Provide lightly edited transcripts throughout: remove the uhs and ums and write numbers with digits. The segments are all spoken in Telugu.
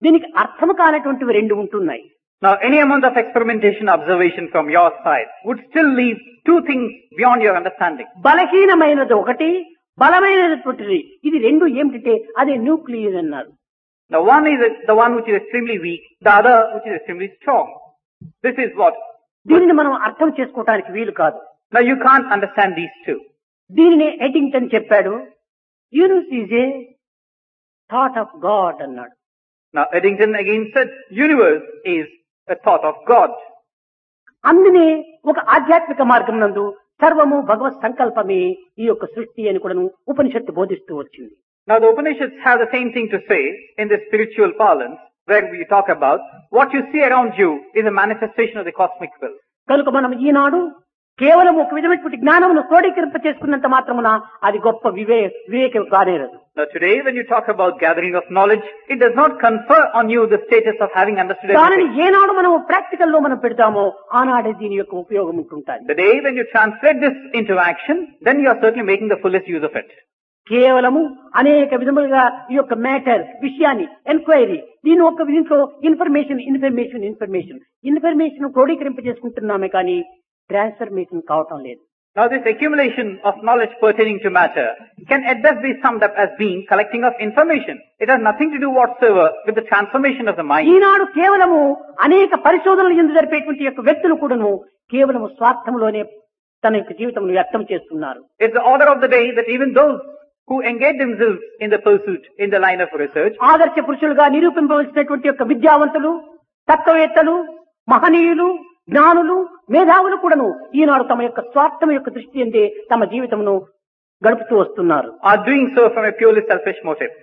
దీనికి అర్థము కానటువంటివి రెండు ఉంటున్నాయి. Now, any amount of experimentation, observation from your side would still leave two things beyond your understanding. బలహీనమైనది ఒకటి, బలమైనటువంటిది ఇది రెండు ఏమిటంటే అదే న్యూక్లియస్ అన్నారు. Now, one is the one which is extremely weak, the other which is extremely strong. This is what. దీనిని మనం అర్థం చేసుకోవడానికి వీలు కాదు. Now, you can't understand these two. దీనిని ఎడింగ్టన్ చెప్పాడు, universe is a thought of God అన్నాడు. Now, Eddington again said, universe is a thought of God. అందునే ఒక ఆధ్యాత్మిక మార్గం నందు సర్వము భగవత్ సంకల్పమే ఈ యొక్క సృష్టి అని కూడా ఉపనిషత్తు బోధిస్తూ వచ్చింది. Now, the Upanishads have the same thing to say in the spiritual parlance, where we talk about what you see around you is a manifestation of the cosmic will. కనుక మనం ఈనాడు కేవలం ఒక విధమైనటువంటి జ్ఞానమును క్రోడీకరింప చేసుకున్నంత మాత్రమున అది గొప్ప వివేకం కానేరదు. Now, today when you talk about gathering of knowledge, it does not confer on you the status of having understood దానిని everything. ఏనాడు మనం ప్రాక్టికల్ లో మనం పెడతామో ఆనాడే దీని యొక్క ఉపయోగం ఉంటుంటుంది. The day when you translate this into action, then you are certainly making the fullest use of it. కేవలము అనేక విధములుగా ఈ యొక్క మ్యాటర్ విషయాన్ని ఎంక్వైరీ దీని ఒక దీంట్లో ఇన్ఫర్మేషన్ క్రోడీకరింప చేసుకుంటున్నామే కానీ ట్రాన్స్ఫర్మేషన్ కావటం లేదు. Now, this accumulation of knowledge pertaining to matter can at best be summed up as being collecting of information. It has nothing to do whatsoever with the transformation of the mind. ఈనాడు కేవలము అనేక పరిశోధనలు ఎందుకు జరిపేటువంటి యొక్క వ్యక్తులు కూడాను కేవలము స్వార్థంలోనే తన యొక్క జీవితం వ్యక్తం చేస్తున్నారు. It's the order of the day that even those who engage themselves in the pursuit, in the line of research, ఆదర్శ పురుషులుగా నిరూపింపవలసినటువంటి యొక్క విద్యావంతులు, తత్వవేత్తలు, మహనీయులు, జ్ఞానులు, మేధావులు కూడాను ఈనాడు తమ యొక్క స్వార్థం యొక్క దృష్టి అందే తమ జీవితమును గడుపుతూ వస్తున్నారు. are doing so from a purely selfish motive.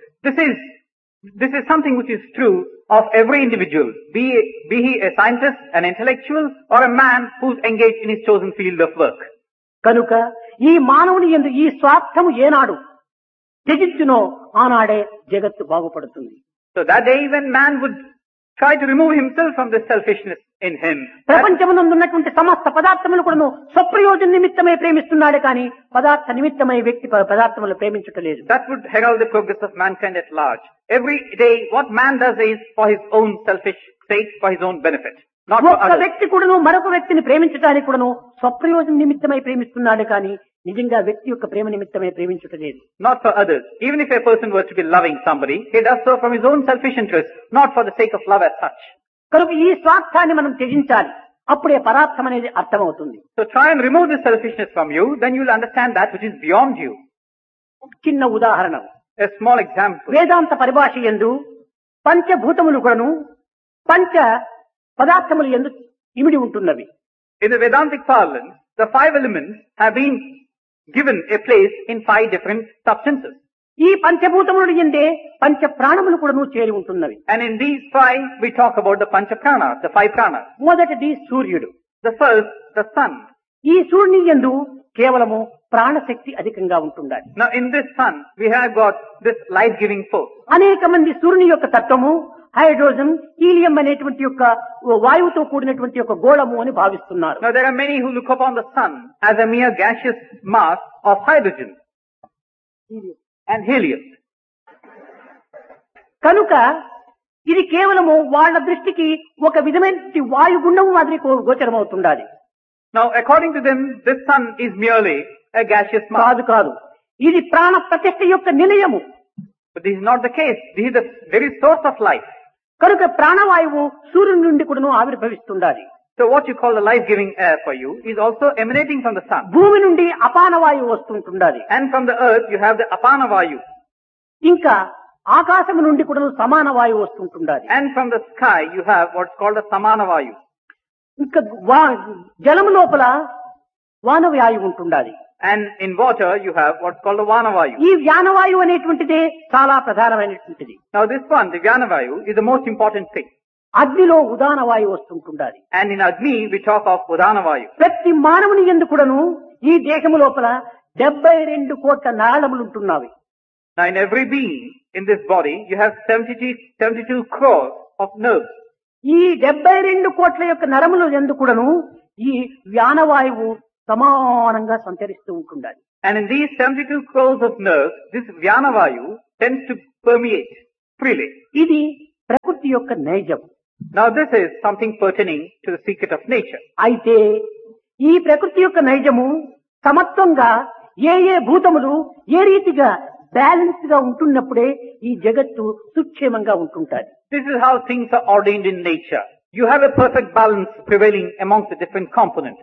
This is something which is true of every individual, be he a scientist, an intellectual, or a man who's engaged in his chosen field of work. కనుక ఈ మానవుని యందు ఈ స్వార్థము ఏనాడు త్యజించునో ఆనాడే జగత్తు బాగుపడుతుంది. So that day when man would try to remove himself from this selfishness in him, ప్రపంచమునందున్నటువంటి సమస్త పదార్థములు కూడాను స్వప్రయోజన నిమిత్తమే ప్రేమిస్తున్నాడే కానీ పదార్థ నిమిత్తమై వ్యక్తి పదార్థములు ప్రేమించటలేదు. that would herald the progress of mankind at large. Every day what man does is for his own selfish sake, for his own benefit, not for ఒక్క others. వ్యక్తి కూడాను మరొక వ్యక్తిని ప్రేమించడానికి కూడాను స్వప్రయోజన నిమిత్తమై ప్రేమిస్తున్నాడు కానీ నిజంగా వ్యక్తి యొక్క ప్రేమ నిమిత్తమే ప్రేమించటలేదు. Not for others. Even if a person were to be loving somebody, he does so from his own selfish interest, not for the sake of love as such. కనుక ఈ స్వార్థాన్ని మనం త్యజించాలి, అప్పుడే పరార్థం అనేది అర్థమవుతుంది. So try and remove this selfishness from you, then you will understand that which is beyond you. చిన్న ఉదాహరణ, A small example. వేదాంత పరిభాష యందు పంచభూతములు కూడాను పంచ పదార్థములు యందు ఇమిడి ఉంటున్నవి. In the Vedantic parlance, the 5 elements have been given a place in 5 different substances. ఈ పంచభూతములు యందే పంచ ప్రాణములు కూడాను చేరి ఉంటున్నవి. And in these 5, we talk about the Pancha Pranas, the 5 pranas. మొదటిది సూర్యుడు. The first, the sun. ఈ సూర్యుని యందు కేవలము ప్రాణశక్తి అధికంగా ఉంటుండాలి. Now in this sun, we have got this life-giving force. అనేక మంది సూర్యుని యొక్క తత్వము హైడ్రోజన్, హీలియం అనేటువంటి యొక్క వాయువుతో కూడినటువంటి యొక్క గోళము అని భావిస్తున్నారు. Now there are many who look upon the sun as a mere gaseous mass of hydrogen and helium. కనుక ఇది కేవలము వాళ్ళ దృష్టికి ఒక విధమైన వాయుగుండము మాదిరి గోచరమవుతుండాలి. Now according to them, this sun is merely a gaseous mass. కాదు, ఇది ప్రాణ ప్రతిష్ఠ యొక్క నిలయము. But this is not the case. This is the very source of life. కనుక ప్రాణవాయువు సూర్యుని నుండి కూడాను ఆవిర్భవిస్తుండాలి. So what you call the life-giving air for you is also emanating from the sun. భూమి నుండి అపాన వాయువు వస్తుంటుండాలి. And from the earth you have the apana vayu. ఇంకా ఆకాశము నుండి కూడాను సమాన వాయువు వస్తుంటుండాలి. And from the sky you have what's called the samana vayu. ఇంకా జలము లోపల వాన వాయువు ఉంటుండాలి. And in water you have what's called the vana vayu. ఈ వ్యానవాయువు అనేటువంటిదే చాలా ప్రధానమైనటువంటిది. Now this one, the vyana vayu, is the most important thing. అగ్నిలో ఉదాన వాయువు వస్తుంటుండాలి. And in Agni we talk of udana vayu. ప్రతి మానవుని యందు కూడాను ఈ దేహము లోపల 72 కోట్ల నాళములు ఉంటున్నవి. Now in every being in this body you have 72 crores of nerves. ఈ 72 కోట్ల యొక్క నరముల యందు కూడాను ఈ వ్యానవాయువు సమానంగా సంచరిస్తూ ఉంటుండాలి. And in these 72 crores of nerves, this vyana vayu tends to permeate freely. ఇది ప్రకృతి యొక్క నైజం. Now this is something pertaining to the secret of nature. అయితే ఈ ప్రకృతి యొక్క నైజము సమత్వంగా ఏ ఏ భూతములు ఏ రీతిగా బ్యాలెన్స్ గా ఉంటున్నప్పుడే ఈ జగత్తు సుక్షేమంగా ఉంటుంటాది. This is how things are ordained in nature. You have a perfect balance prevailing amongst the different components.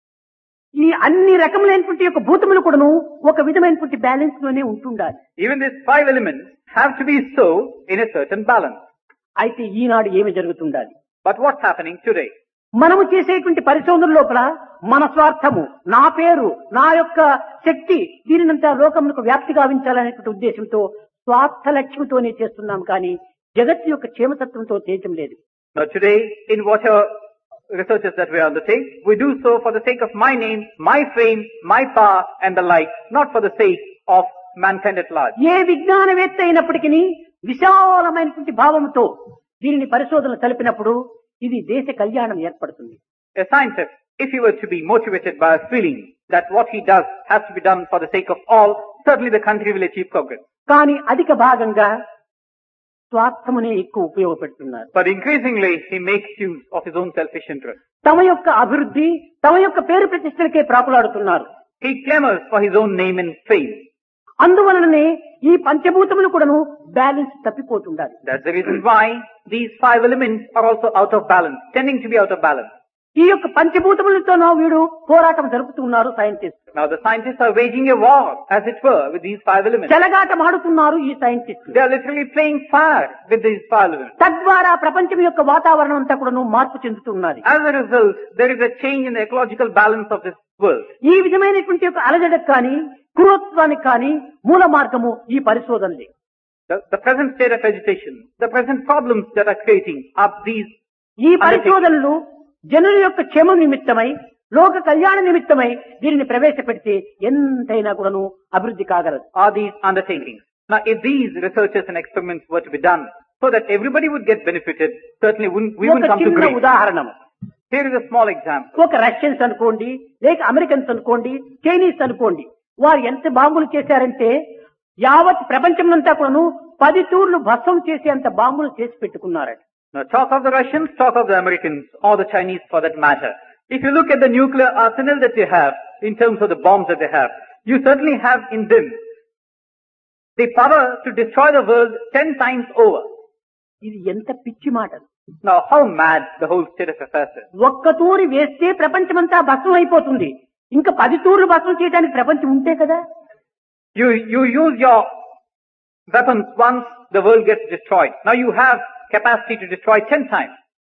ఈ అన్ని రకములైనటువంటి యొక్క భూతములు కూడాను ఒక విధమైనటువంటి బ్యాలెన్స్ లోనే ఉంటుండాలి. Even these 5 elements have to be so in a certain balance. అయితే ఈనాడు ఏమి జరుగుతుండాలి? But what's happening today? మనము చేసేటువంటి పరిశోధన లోపల మన స్వార్థము, నా పేరు, నా యొక్క శక్తి దీనినంతా లోకములకు వ్యాప్తి గావించాలనేటువంటి ఉద్దేశంతో స్వార్థ లక్ష్యంతోనే చేస్తున్నాం కానీ జగత్తు యొక్క క్షేమతత్వంతో చేయటం లేదు. Now today, in whatever researches that we undertake, we do so for the sake of my name, my fame, my power and the like, not for the sake of mankind at large. ఏ విజ్ఞానవేత్త అయినప్పటికీ విశాలమైనటువంటి భావంతో దీనిని పరిశోధన తెలిపినప్పుడు ఇది దేశ కళ్యాణం ఏర్పడుతుంది. A scientist, if he were to be motivated by a feeling that what he does has to be done for the sake of all, certainly the country will achieve progress. కానీ అధిక భాగంగా స్వార్థమునే ఎక్కువ ఉపయోగపెడుతున్నారు. But increasingly, he makes use of his own selfish interest. తమ యొక్క అభివృద్ధి, తమ యొక్క పేరు ప్రతిష్టలకే ప్రాకులాడుతున్నారు. He clamors for his own name and fame. అందువలననే ఈ పంచభూతములు కూడాను balance తప్పిపోతుండాలి. That's the reason why these 5 elements are also out of balance, tending to be out of balance. ఈ యొక్క పంచభూతములతోనో వీడు పోరాటం జరుపుతున్నారు scientist. Now the scientists are waging a war, as it were, with these 5 elements. చెలగాటం ఆడుతున్నారు ఈ scientist. They are literally playing fire with these 5 elements. తద్వారా ప్రపంచం యొక్క వాతావరణం అంతా కూడాను మార్పు చెందుతున్నది. As a result, there is a change in the ecological balance of this world. ఈ విధమైనటువంటి యొక్క అలజడకు కానీ క్రూరత్వానికి కానీ మూల మార్గము ఈ పరిశోధనలే. The present state of agitation, the present problems that are creating are these. ఈ పరిశోధనలు జనుల యొక్క క్షేమం నిమిత్తమై, లోక కళ్యాణ నిమిత్తమై దీనిని ప్రవేశపెడితే ఎంతైనా కూడాను అభివృద్ధి కాగలదు. Are these undertakings? Now, if these researches and experiments were to be done so that everybody would get benefited, certainly we wouldn't ఒక come to చిన్న grief. ఉదాహరణ, Here is a small example. ఒక రష్యన్స్ అనుకోండి, లేక అమెరికన్స్ అనుకోండి, చైనీస్ అనుకోండి, వారు ఎంత బాంబులు చేశారంటే యావత్ ప్రపంచంనంతా కూడాను 10 తూర్లు భస్మం చేసి అంత బాంబులు చేసి పెట్టుకున్నారట. Now, talk of the Russians, talk of the Americans, or the Chinese for that matter. If you look at the nuclear arsenal that they have, in terms of the bombs that they have, you certainly have in them the power to destroy the world 10 times over. ఇది ఎంత పిచ్చి మాట. Now, how mad the whole state of affairs is. ఒక్క తూరి వేస్తే ప్రపంచమంతా భస్మం అయిపోతుంది. ఇంకా 10 తూర్లు భస్మం చేయడానికి ప్రపంచం ఉంటే కదా. You use your weapons once, the world gets destroyed. Now you have capacity to destroy 10 times.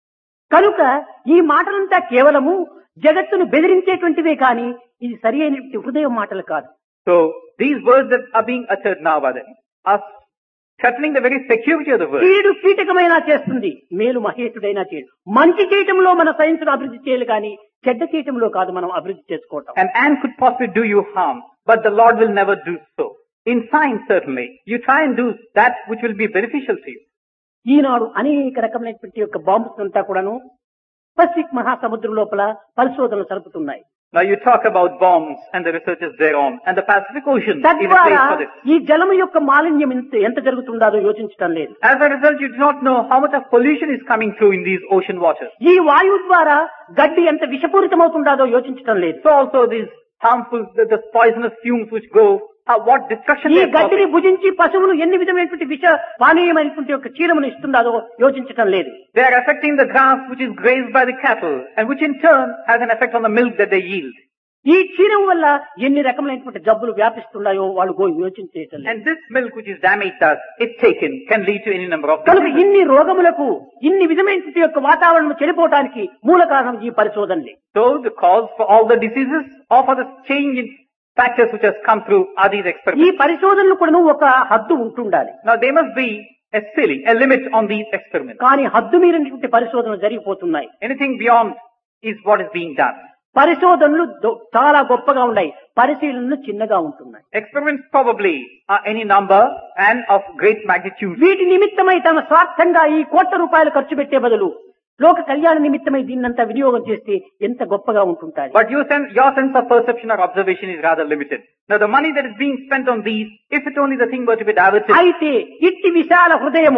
కనుక ఈ మాటలంతా కేవలము జగత్తును బెదిరించేటువంటివే కానీ ఇది సరి అయిన హృదయం మాటలు కాదు. So these words that are being uttered now by them are threatening the very security of the world. కీడు కీటకమైనా చేస్తుంది, మేలు మహేతుడైనా చేయడు. మంచి చేయటంలో మన సైన్స్ అభివృద్ధి చేయాలి కానీ చెడ్డ చేయటంలో కాదు మనం అభివృద్ధి చేసుకోవటం. An ant could possibly do you harm, but the Lord will never do so. In science, certainly, you try and do that which will be beneficial to you. ఈనాడు అనేక రకమైనటువంటి యొక్క బాంబ్స్ అంతా కూడాను పసిఫిక్ మహాసముద్రం లోపల పరిశోధనలు జరుపుతున్నాయి. Now you talk about bombs and the researches thereon, and the Pacific Ocean is a తద్వారా place for this. ఈ జలము యొక్క మాలిన్యం ఎంత జరుగుతుందో యోచించడం లేదు. As a result, you do not know how much of pollution is coming through in these ocean waters. ఈ వాయువు ద్వారా గడ్డి ఎంత విషపూరితమవుతుందో యోచించడం లేదు. So also these harmful, the poisonous fumes which go, what destruction ఈ they are గడ్డిని causing. భుజించి పశువులు ఎన్ని విధమైనటువంటి విష పానీయమైనటువంటి యొక్క క్షీరమును ఇస్తుందో యోచించడం లేదు. They are affecting the grass which is grazed by the cattle, and which in turn has an effect on the milk that they yield. ఈ క్షీరం వల్ల ఎన్ని రకమైనటువంటి జబ్బులు వ్యాపిస్తున్నాయో వాళ్ళు యోచించేయటం లేదు. And this milk which is damaged thus, if taken, can lead to any number of కనుక diseases. ఇన్ని రోగములకు ఇన్ని విధమైనటువంటి యొక్క వాతావరణం చెడిపోవడానికి మూల కారణం ఈ పరిశోధనలే. So the cause for all the diseases or for the change in factors which has come through are these ఈ experiments. పరిశోధనలు కూడా ఒక హద్దు ఉంటుండాలి. Now there must be a ceiling, a limit on these experiments. కానీ హద్దు మీరినటువంటి పరిశోధనలు జరిగిపోతున్నాయి. Anything beyond is what is being done. పరిశోధనలు చాలా గొప్పగా ఉన్నాయి, పరిశీలనలు చిన్నగా ఉంటున్నాయి. Experiments probably are any number and of great magnitude. వీటి నిమిత్తమై తమ స్వార్థంగా ఈ కోట్ల రూపాయలు ఖర్చు పెట్టే బదులు లోక కళ్యాణ నిమిత్తమై దీన్నంతా వినియోగం చేస్తే ఎంత గొప్పగా ఉంటుంటాయి. But your sense of perception or observation is rather limited. Now the money that is being spent on these, if it only the thing were to be diverted. అయితే ఇట్టి విశాల హృదయము,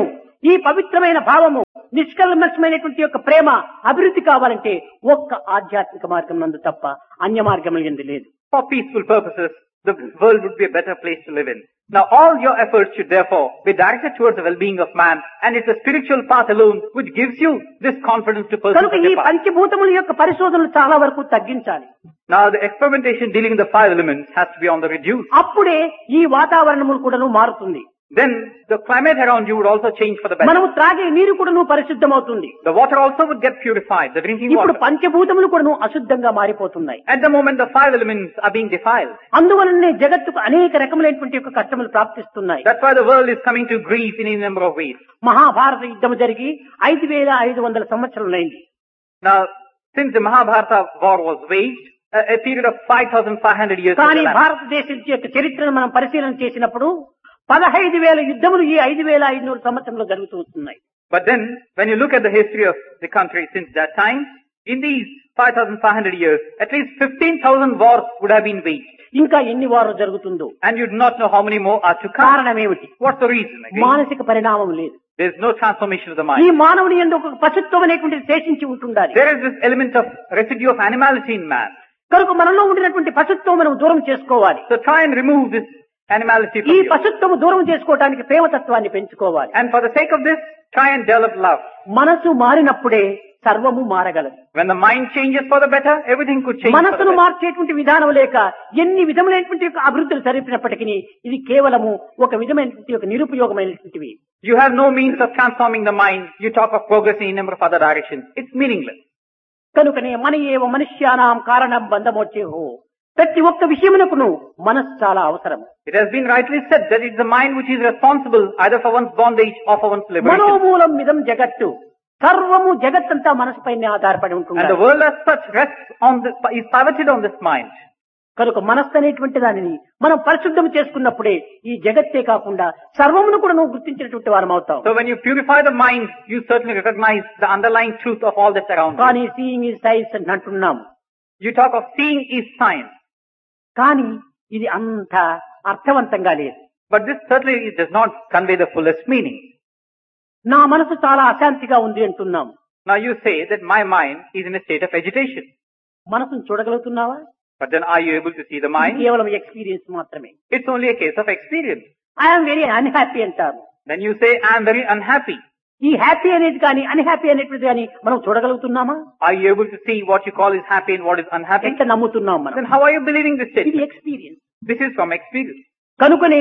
ఈ పవిత్రమైన భావము నిష్కల్మషమైనటువంటి యొక్క ప్రేమ అభివృద్ధి కావాలంటే ఒక్క ఆధ్యాత్మిక మార్గం నందు తప్ప అన్య మార్గం ఎందు లేదు. For peaceful purposes, the world would be a better place to live in. Now all your efforts should therefore be directed towards the well-being of man, and it's the spiritual path alone which gives you this confidence to pursue కనుక such ఈ a path. పంచభూతముల యొక్క పరిశోధనలు చాలా వరకు తగ్గించాలి. Now the experimentation dealing with the five elements has to be on the reduced. అప్పుడే ఈ వాతావరణములు కూడాను మారుతుంది. Then the climate around you would also change for the better. మనము త్రాగే నీరు కూడాను పరిశుద్ధమవుతుంది. The water also would get purified, the drinking ఇప్పుడు water. పంచభూతములు కూడాను అశుద్ధంగా మారిపోతున్నాయి. At the moment the five elements are being defiled. అందువలనే జగత్తుకు అనేక రకములైనటువంటి యొక్క కష్టములు ప్రాప్తిస్తున్నాయి. That's why the world is coming to grief in a number of ways. Mahabharata యుద్ధం జరిగి 5500 సంవత్సరాలైంది. Now, since the Mahabharata war was waged, a period of 5,500 years has కానీ elapsed. భారతదేశం యొక్క చరిత్రను మనం పరిశీలన చేసినప్పుడు 15,000 యుద్ధములు ఈ 5,500 సంవత్సరంలో జరుగుతూ వస్తున్నాయి. But then, when you look at the history of the country since that time, in these 5,500 years, at least 15,000 wars would have been waged. ఇంకా ఎన్ని వారాలు జరుగుతుందో. And you do not know how many more are to come. కారణం ఏమిటి? What's the reason? Again? మానసిక పరిణామం లేదు. There is no transformation of the ఈ mind. మానవుని యందు ఒక పశుత్వం అనేటువంటిది శేషించి ఉంటుండాలి. There is this element of residue of animality in man. కనుక మనలో ఉండినటువంటి పశుత్వం మనం దూరం చేసుకోవాలి. So try and remove this animality from ఈ you. పశుత్వము దూరం చేసుకోవడానికి ప్రేమతత్వాన్ని పెంచుకోవాలి. And for the sake of this, try and develop love. మనసు మారినప్పుడే సర్వము మారగలదు. When the mind changes for the better, everything could change for the మనసును better. మార్చేటువంటి విధానం లేక ఎన్ని విధములైనటువంటి యొక్క అభివృద్ధులు జరిపినప్పటికీ ఇది కేవలము ఒక విధమైనటువంటి ఒక నిరుపయోగమైనటువంటివి. You have no means of transforming the mind. You talk of progressing in a number of other directions. It's meaningless. కనుకనే మన ఏవ మనుష్యానాం కారణం బంధమోచేహో ప్రతి ఒక్క విషయమునకును మనస్సు చాలా అవసరం. It has been rightly said that it's the mind which is responsible either for one's bondage or for one's liberation. మనోమూలం మిదం జగత్తు సర్వము జగత్తంతా మనసుపైనే ఆధారపడి And ఉంటుంది. the world as such rests on this, is pivoted on this mind. కనుక మనస్సు అనేటువంటి దానిని మనం పరిశుద్ధం చేసుకున్నప్పుడే ఈ జగత్తే కాకుండా సర్వమును కూడా నువ్వు గుర్తించినటువంటి వారం అవుతాం. So when you purify the mind, you certainly recognize the underlying truth of all that's around you. కానీ సీయింగ్ ఈజ్ సైన్స్ అని అంటున్నాం. You talk of seeing is science. కానీ ఇది అంత అర్థవంతంగా లేదు. But this certainly does not convey the fullest meaning. నా మనసు చాలా అశాంతిగా ఉంది అంటున్నాం. Now you say that my mind is in a state of agitation. మనసును చూడగలుగుతున్నావా? But then are you able to see the ఇది mind? కేవలం ఎక్స్పీరియన్స్ మాత్రమే. It's only a case of experience. I'm very unhappy అంటారు. Then you say, I am very unhappy. ఈ హ్యాపీ అనేది కానీ అన్హ్యాపీ అనేటువంటిది కానీ మనం చూడగలుగుతున్నామా? Are you able to see what you call is happy and what is unhappy? ఎంత నమ్ముతున్నాం మనం? Then how are you believing this ఇది statement? Experience. This is from experience. కనుకనే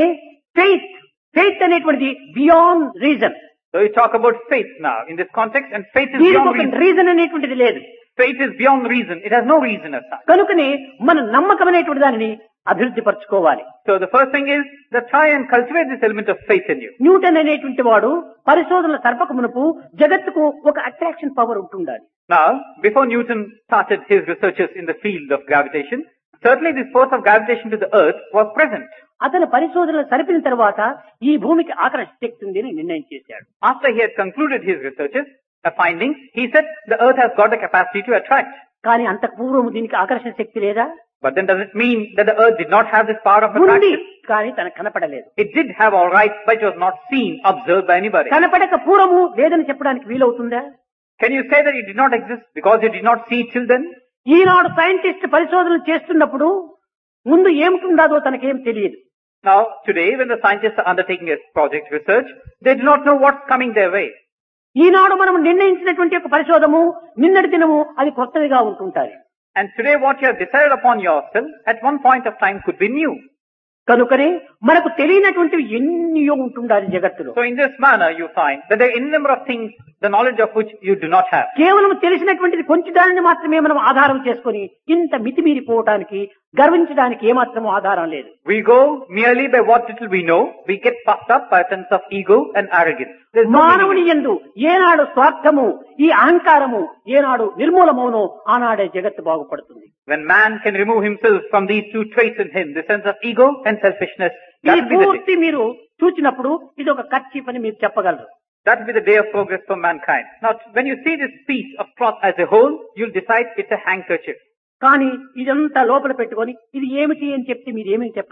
ఫెయిత్ అనేటువంటిది beyond reason. So you talk about faith now in this context, and faith is దీనికి beyond ఒక reason. రీజన్ అనేటువంటిది లేదు. Faith is beyond reason. It has no reason as such. కనుకనే మన నమ్మకం అనేటువంటి దానిని అభివృద్ధి పరచుకోవాలి. So the first thing is that try and cultivate this element of faith in you. Newton అనేటువంటి వాడు పరిశోధనల సర్పకమునకు జగత్తుకు ఒక అట్రాక్షన్ పవర్ ఉంటుండాలి. Now, before Newton started his researches in the field of gravitation, certainly this force of gravitation to the earth was present. అతను పరిశోధనలు సరిపిన తర్వాత ఈ భూమికి ఆకర్షణ శక్తి ఉంది అని నిర్ణయం చేశాడు. After he had concluded his researches, findings, he said the earth has got the capacity to attract. కానీ అంతకు పూర్వము దీనికి ఆకర్షణ శక్తి లేదా? But then does it mean that the earth did not have this power of ఉంది, attraction? కానీ తనకు కనపడలేదు. It did have all right, but it was not seen, observed by anybody. కనపడక పూర్వము లేదని చెప్పడానికి వీలవుతుందా? Can you say that it did not exist because you did not see it till then? Eenadu scientist పరిశోధనలు చేస్తున్నప్పుడు ముందు ఏమిటుందో తనకేం తెలియదు. Now, today when the scientists are undertaking a project research, they do not know what's coming their way. ఈనాడు మనం నిర్ణయించినటువంటి ఒక పరిశోధము నిన్నటి దినము అది కొత్తదిగా ఉంటుంటాయి. And today what you have decided upon yourself at one point of time could be new. కనుకనే మనకు తెలియనటువంటివి ఎన్నో ఉంటుండాలి జగత్తులో. So in this manner you find that there are any number of things, the knowledge of which you do not have. కేవలం తెలిసినటువంటిది కొంచెం దానిని మాత్రమే మనం ఆధారం చేసుకొని ఇంత మితిమీరిపోవటానికి గర్వించడానికి ఏమాత్రం ఆధారం లేదు. We go merely by what little we know. We get puffed up by a sense of ego and arrogance. There's no మానవుని meaning. యందు ఏనాడు స్వార్థము ఈ అహంకారము ఏనాడు నిర్మూలమవునో ఆనాడే జగత్తు బాగుపడుతుంది. When man can remove himself from these two traits in him, the sense of ego and selfishness, ఈ that will be the day. పూర్తి మీరు చూచినప్పుడు ఇది ఒక కర్చీఫ్ అని మీరు చెప్పగలరు. That will be the day of progress for mankind. Now, when you see this piece of cloth as a whole, you'll decide it's a handkerchief. కానీ ఇదంతా లోపల పెట్టుకొని ఇది ఏమిటి అని చెప్తే మీరు ఏమేమి చెప్పగలరు?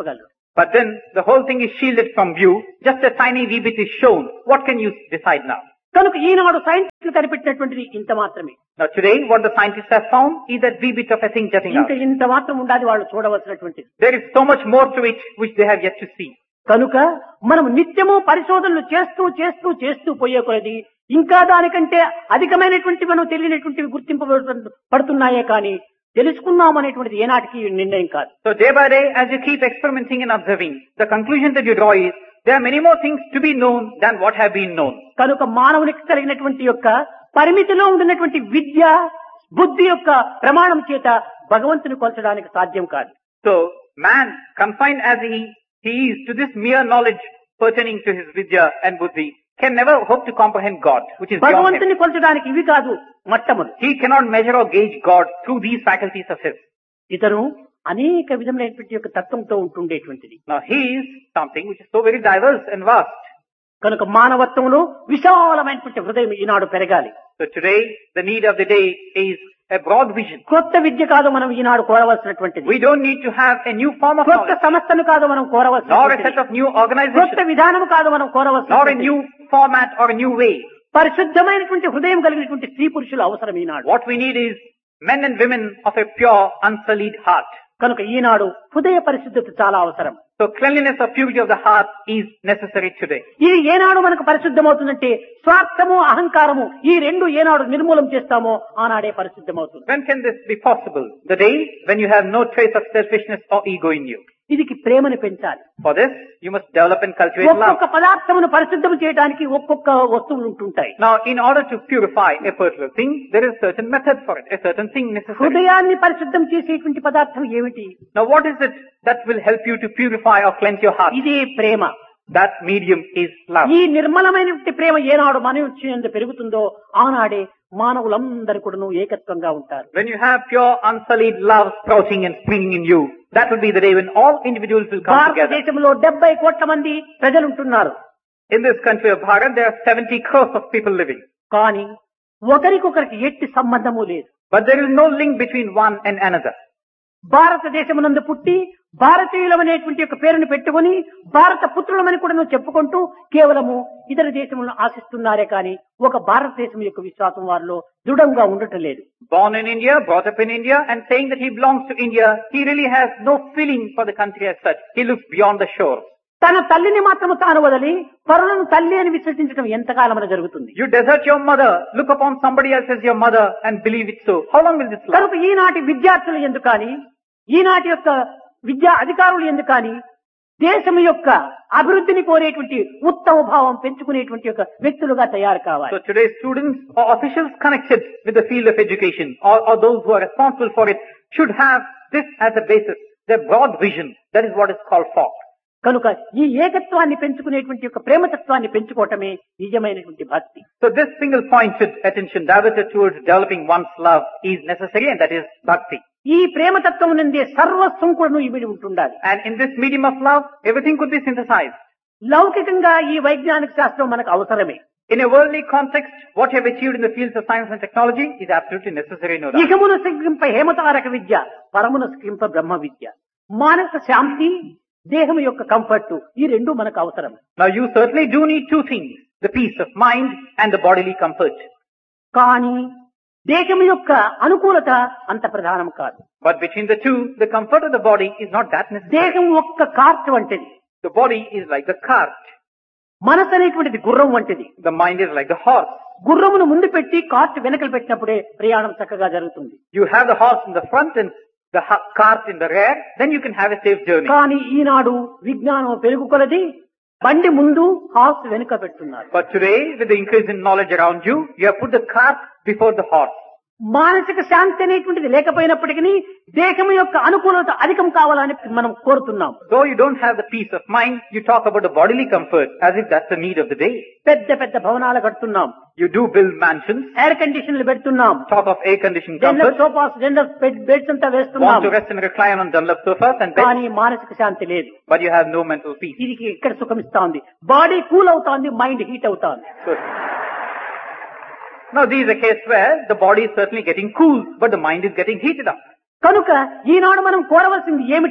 But then the whole thing is shielded from view. Just a tiny wee bit is shown. What can you decide now? కనుక ఈనాడు సైంటిస్టులు కనిపెట్టినటువంటిది ఇంత మాత్రమే. Now today, what the scientists have found is that wee bit of a thing jutting out. ఇంత మాత్రం ఉండాలి వాళ్ళు చూడవలసినటువంటిది. There is so much more to it which they have yet to see. కనుక మనం నిత్యము పరిశోధనలు చేస్తూ చేస్తూ చేస్తూ పోయే కొలది ఇంకా దానికంటే అధికమైనటువంటి మనం తెలియనటువంటివి గుర్తింపబడుతున్నాయే కానీ తెలుసుకున్నాం అనేటువంటిది ఏనాటికి నిర్ణయం కాదు. So day by day, as you keep experimenting and observing, the conclusion that you draw is there are many more things to be known than what have been known. కనుక మానవునికి కలిగినటువంటి యొక్క పరిమితిలో ఉండినటువంటి విద్య బుద్ధి యొక్క ప్రమాణం చేత భగవంతుని కొలచడానికి సాధ్యం కాదు. So man, confined as he is to this mere knowledge pertaining to his vidya and buddhi, can never hope to comprehend God, which is beyond him. భగవంతుని కొలచడానికి ఇవి కాదు మట్టములు. He cannot measure or gauge God through these faculties of his. ఇతను అనేక విధములైనటువంటి యొక్క తత్వంతో ఉంటుండేటువంటిది. Now he is something which is so very diverse and vast. కనుక మానవత్వంలో విశాలమైనటువంటి హృదయం ఈనాడు పెరగాలి. So today, the need of the day is a broad vision. కొత్త విద్య కాదు మనం ఈనాడు కోరవలసినటువంటిది. We don't need to have a new form of కొత్త knowledge, సంస్థను కాదు మనం nor a కోరవలసినటువంటిది. set of new కొత్త organizations, విధానం కాదు మనం nor a కోరవలసినటువంటిది. new format or a new way. పరిశుద్ధమైనటువంటి హృదయం కలిగినటువంటి స్త్రీ పురుషులు అవసరం ఈనాడు. What we need is men and women of a pure, unsullied heart. కనుక ఈనాడు హృదయ పరిశుద్ధత చాలా అవసరం. So cleanliness or purity of the heart is necessary today. ఇది ఏనాడు మనకు పరిశుద్ధమవుతుందంటే స్వార్థము అహంకారము ఈ రెండు ఏనాడు నిర్మూలం చేస్తామో ఆనాడే పరిశుద్ధమవుతుంది. When can this be possible? The day when you have no trace of selfishness or ego in you. ఇదికి ప్రేమను పెంచాలి. For this, you must develop and cultivate love. ఒక్కొక్క పదార్థమును పరిశుద్ధం చేయడానికి ఒక్కొక్క వస్తువులు ఉంటుంటాయి. Now, in order to purify a particular thing, there is a certain method for it, a certain thing necessary. హృదయాన్ని పరిశుద్ధం చేసేటువంటి పదార్థం ఏమిటి? Now, what is it that will help you to purify or cleanse your heart? ఇదే ప్రేమ. That medium is love. ఈ నిర్మలమైనటువంటి ప్రేమ ఏనాడు మనుష్యుని పెరుగుతుందో ఆనాడే మానవులందరూ కూడాను ఏకత్వంగా ఉంటారు. When you have pure, unsullied love sprouting and springing in you, that will be the day when all individuals will come together. భారతదేశంలో 70 కోట్ల మంది ప్రజలు ఉంటున్నారు. In this country of Bharat, there are 70 crores of people living. కానీ ఒకరికొకరికి ఎట్టి సంబంధము లేదు. But there is no link between one and another. భారతదేశమునందు పుట్టి భారతీయులమనేటువంటి యొక్క పేరును పెట్టుకుని భారత పుత్రులమని కూడా చెప్పుకుంటూ కేవలము ఇతర దేశములను ఆశిస్తున్నారే కానీ ఒక భారతదేశం యొక్క విశ్వాసం వారిలో దృఢంగా ఉండటం లేదు. Born in India, brought up in India, and saying that he belongs to India, he really has no feeling for the country as such. He looks beyond the shore. తన తల్లిని మాత్రము తాను వదిలి పరులను తల్లి అని విశ్వసించడం ఎంతకాలమని జరుగుతుంది? You desert your mother, look upon somebody else as your mother and believe it so. How long will this last? కనుక ఈనాటి విద్యార్థులు ఎందుకని ఈనాటి యొక్క విద్యా అధికారులు ఎందుకని దేశం యొక్క అభివృద్ధిని కోరేటువంటి ఉత్తమ భావం పెంచుకునేటువంటి ఒక వ్యక్తులుగా తయారు కావాలి. So today students or officials connected with the field of education or those who are responsible for it should have this as a basis, their broad vision. That is what is called thought. కనుక ఈ ఏకత్వాన్ని పెంచుకునేటువంటి యొక్క ప్రేమతత్వాన్ని పెంచుకోవటమే నిజమైనటువంటి భక్తి. So this single pointed attention diverted towards developing one's love is necessary, and that is bhakti. ఈ ప్రేమతత్వం నుండే సర్వస్వం కూడా ఇమిడి ఉంటుండాలి. And in this medium of love, everything could be synthesized. లౌకికంగా ఈ వైజ్ఞానిక శాస్త్రం మనకు అవసరమే. In a worldly context, what you have achieved in the fields of science and technology is absolutely necessary, no doubt. ఇహమున సిగ్గింప హేమతారక విద్య, పరమున సిగ్గింప బ్రహ్మ విద్య. మానసిక శాంతి, దేహం యొక్క కంఫర్ట్, ఈ రెండు మనకు అవసరం. Now you certainly do need two things, the peace of mind and the bodily comfort. కానీ దేహం యొక్క అనుకూలత అంత ప్రధానం కాదు. But between the two, the comfort of the body is not that necessary. దేహం ఒక్క కార్ట్ వంటిది. The body is like the cart. మనసు అనేటువంటిది గుర్రం వంటిది. The mind is like the horse. గుర్రమును ముందు పెట్టి కార్ట్ వెనకలు పెట్టినప్పుడే ప్రయాణం చక్కగా జరుగుతుంది. You have the horse in the front and the cart in the rear, then you can have a safe journey. కానీ ఈనాడు విజ్ఞానం పెరుగుకొలది బండి ముందు హార్స్ వెనుక పెడుతున్నారు. But today, with the increase in knowledge around you, you have put the cart before the horse. మానసిక శాంతి అనేటువంటిది లేకపోయినప్పటికీ దేహం యొక్క అనుకూలత అధికం కావాలని మనం కోరుతున్నాం. Though you don't have the peace of mind, you talk about the bodily comfort as if that's the need of the day. పెద్ద పెద్ద భవనాలు కడుతున్నాం. You do build mansions. Air కండిషన్లు పెడుతున్నాం. Talk of air conditioned general comfort. Sofas, general beds అంతా Want వేస్తున్నాం. to rest and recline on Dunlop sofas and beds, కానీ మానసిక శాంతి లేదు. but you have no mental peace. ఇది ఇక్కడ సుఖం ఇస్తాంది. Body cool అవుతాంది, mind heat అవుతాంది. So, now these are cases where the body is certainly getting cool, but the mind is getting heated up. కనుక ఈనాడు మనం కోరవలసింది ఏమిటి?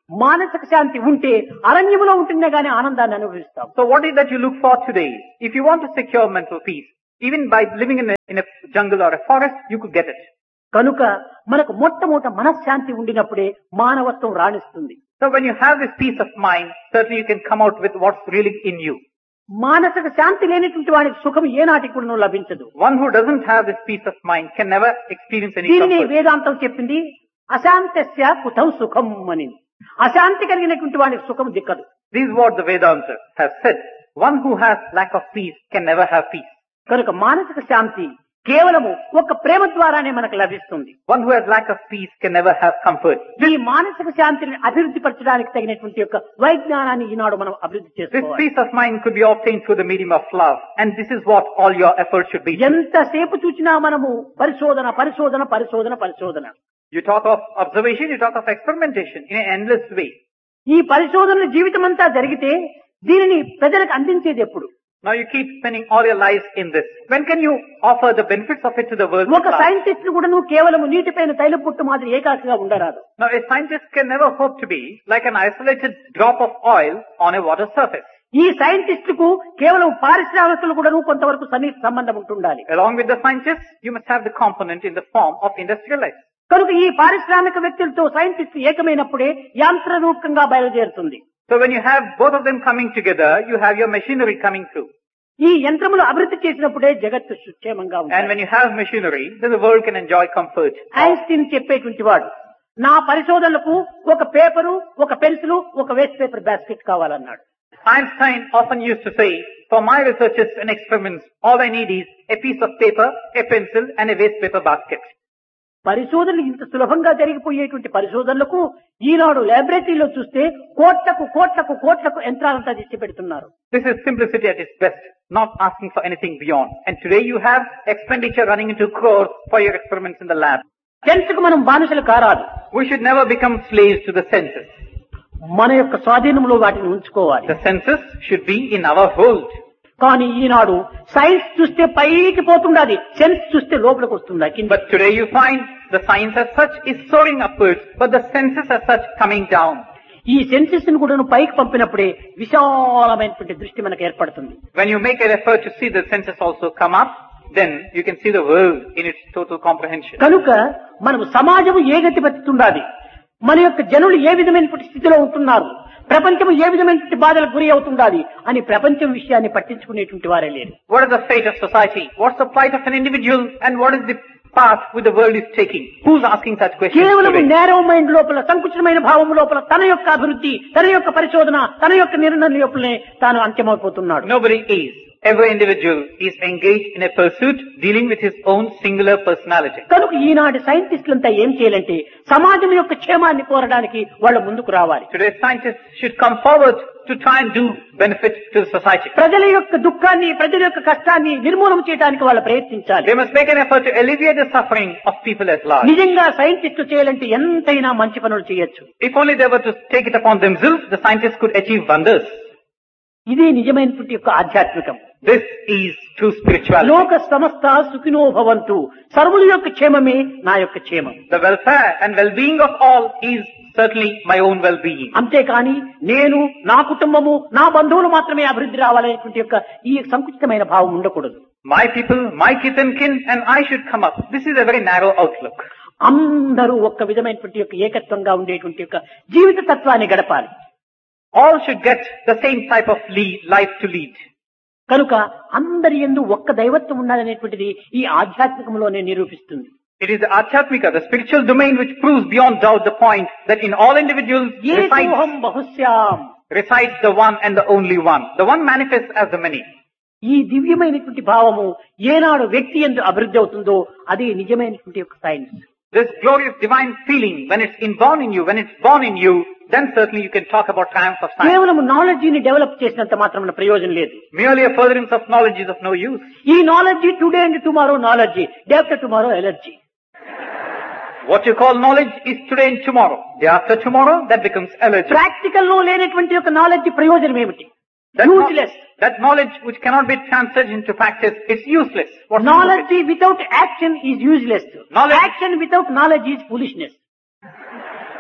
మానసిక శాంతి ఉంటే అరణ్యములో ఉంటుందే గానీ ఆనందాన్ని అనుభవిస్తాం. So what is that you look for today? If you want to secure mental peace, even by living in a jungle or a forest, you could get it. కనుక మనకు మొట్టమొదట మనశ్శాంతి ఉండినప్పుడే మానవత్వం రాణిస్తుంది. So when you have this peace of mind, certainly you can come out with what's really in you. మానసిక శాంతి లేనటువంటి వాడికి సుఖం ఏనాటికి కూడా లభించదు. One who doesn't have this peace of mind can never experience any దీనిని comfort. వేదాంతం చెప్పింది అశాంతస్య కుతం సుఖం అని. అశాంతి కలిగినటువంటి వాడికి సుఖం దిక్కదు. This is what the Vedanta has said. One who has lack of peace can never have peace. కనుక మానసిక శాంతి కేవలము ఒక ప్రేమ ద్వారానే మనకు లభిస్తుంది. One who has lack of peace can never have comfort. ఈ మానసిక శాంతిని అభివృద్ధి పరచడానికి తగినటువంటి యొక్క వైజ్ఞానాన్ని ఈనాడు మనం అభివృద్ధి This చేసుకోవాలి. peace of mind could be obtained through the medium of love, and this is what all your efforts should be. ఎంతసేపు చూసినా మనము పరిశోధన పరిశోధన పరిశోధన పరిశోధన. You talk of observation, you talk of experimentation in an endless way. ఈ పరిశోధనల జీవితం అంతా జరిగితే దీనిని ప్రజలకు అందించేది ఎప్పుడు? Now you keep spending all your lives in this. When can you offer the benefits of it to the world? ఒక సైంటిస్ట్ కూడా నువ్వు కేవలం నీటిపైన తైలపుట్టు మాదిరి ఏకాకిగా ఉండరాదు. Now a scientist can never hope to be like an isolated drop of oil on a water surface. ఈ సైంటిస్ట్ కు కేవలం పారిశ్రామికులు కూడా కొంతవరకు సన్నిహిత సంబంధం ఉంటుండాలి. Along with the scientists, you must have the component in the form of industrial life. కనుక ఈ పారిశ్రామిక వ్యక్తులతో సైంటిస్ట్ ఏకమైనప్పుడే యాంత్ర రూపకంగా బయలుదేరుతుంది. So when you have both of them coming together, you have your machinery coming through. ఈ యంత్రములు అభివృద్ధి చేసినప్పుడే జగత్తు సుక్షేమంగా And ఉంటుంది. when you have machinery, then the world can enjoy comfort. Einstein చెప్పేటువంటి వాడు నా పరిశోధనలకు ఒక పేపరు, ఒక పెన్సిల్, ఒక వేస్ట్ పేపర్ బాస్కెట్ కావాలన్నాడు. Einstein often used to say, for my researches and experiments, all I need is a piece of paper, a pencil and a waste paper basket. పరిశోధనలు ఇంత సులభంగా జరిగిపోయేటువంటి పరిశోధనలకు ఈనాడు లాబొరేటరీలో చూస్తే కోట్లకు కోట్లకు కోట్లకు యంత్రాలంతా తెచ్చి పెడుతున్నారు. This is simplicity at its best, not asking for anything beyond. And today you have expenditure running into crores for your experiments in the lab. Sense కు మనం బానిసలు కారాదు. We should never become slaves to the senses. మన యొక్క స్వాధీనంలో వాటిని ఉంచుకోవాలి. The senses should be in our hold. కానీ ఈనాడు సైన్స్ చూస్తే పైకి పోతుండాలి, సెన్స్ చూస్తే లోపలికి వస్తుంది. But today you find the science as such is soaring upwards, but the senses as such coming down. ఈ సెన్సెస్ ను కూడా పైకి పంపినప్పుడే విశాలమైనటువంటి దృష్టి మనకు ఏర్పడుతుంది. When you make an effort to see the senses also come up, then you can see the world in its total comprehension. కనుక మనము సమాజము ఏ గతి పడుతుండాలి, మన యొక్క జనులు ఏ విధమైనటువంటి స్థితిలో ఉంటున్నారు, ప్రపంచం ఏ విధమైనటువంటి బాధలకు గురి అవుతుండాలి అని ప్రపంచం విషయాన్ని పట్టించుకునేటువంటి వారే లేరు. What is the fate of society? What's the plight of an individual? And what is the path which the world is taking? Who's asking such questions కేవలం today? నేరో మైండ్ లోపల, సంకుచితమైన భావం లోపల తన యొక్క అభివృద్ధి, తన యొక్క పరిశోధన, తన యొక్క నిర్ణయం లోపలనే తాను అంత్యమైపోతున్నాడు. Nobody is. Every individual is engaged in a pursuit dealing with his own singular personality. కనుక ఈనాటి సైంటిస్టులంతా ఏం చేయాలంటే సమాజం యొక్క క్షేమాన్ని కోరడానికి వాళ్ళు ముందుకు రావాలి. Today scientists should come forward to try and do benefit to the society. ప్రజల యొక్క దుఃఖాన్ని, ప్రజల యొక్క కష్టాన్ని నిర్మూలన చేయడానికి వాళ్ళు ప్రయత్నించాలి. They must make an effort to alleviate the suffering of people at large. నిజంగా సైంటిస్టులు చేయాలంటే ఎంతైనా మంచి పనులు చేయొచ్చు. If only they were to take it upon themselves, the scientists could achieve wonders. ఇదే నిజమైనటువంటి యొక్క ఆధ్యాత్మికం. This is true spirituality. లోక సమస్త సుఖినో భవంతు, సర్వుల యొక్క క్షేమమే నా యొక్క క్షేమం. The welfare and well-being of all is certainly my own well-being. అంతేకాని నేను, నా కుటుంబము, నా బంధువులు మాత్రమే అభివృద్ధి రావాలనేటువంటి యొక్క ఈ సంకుచితమైన భావం ఉండకూడదు. My people, my kith and kin, and I should come up. This is a very narrow outlook. అందరూ ఒక్క విధమైనటువంటి యొక్క ఏకత్వంగా ఉండేటువంటి యొక్క జీవిత తత్వాన్ని గడపాలి. All should get the same type of life to lead. కనుక అందరి యందు ఒక్క దైవత్వం ఉన్నదనేటువంటిది ఈ ఆధ్యాత్మికంలోనే నిరూపిస్తుంది. It is the Adhyatmika, the spiritual domain, which proves beyond doubt the point that in all individuals ఏకోహం బహుశ్యాం, resides the one and the only one. The one manifests as the many. ఈ దివ్యమైనటువంటి భావము ఏనాడు వ్యక్తి యందు అభివృద్ధి అవుతుందో అది నిజమైనటువంటి యొక్క science. This glorious divine feeling, when it's inborn in you, when it's born in you, then certainly you can talk about triumph of science. కేవలం నాలెడ్జిని డెవలప్ చేసినంత మాత్రమే ప్రయోజనం లేదు. Merely a furtherance of knowledge is of no use. ఈ knowledge today and tomorrow knowledge, day after tomorrow allergy. What you call knowledge is today and tomorrow. Day after tomorrow, that becomes allergy. Practical లో లేనటువంటి యొక్క నాలెడ్జి ప్రయోజనం ఏమిటి? Useless. That knowledge which cannot be translated into practice is useless. What's the use of it? Knowledge without action is useless. Knowledge- Action without knowledge is foolishness.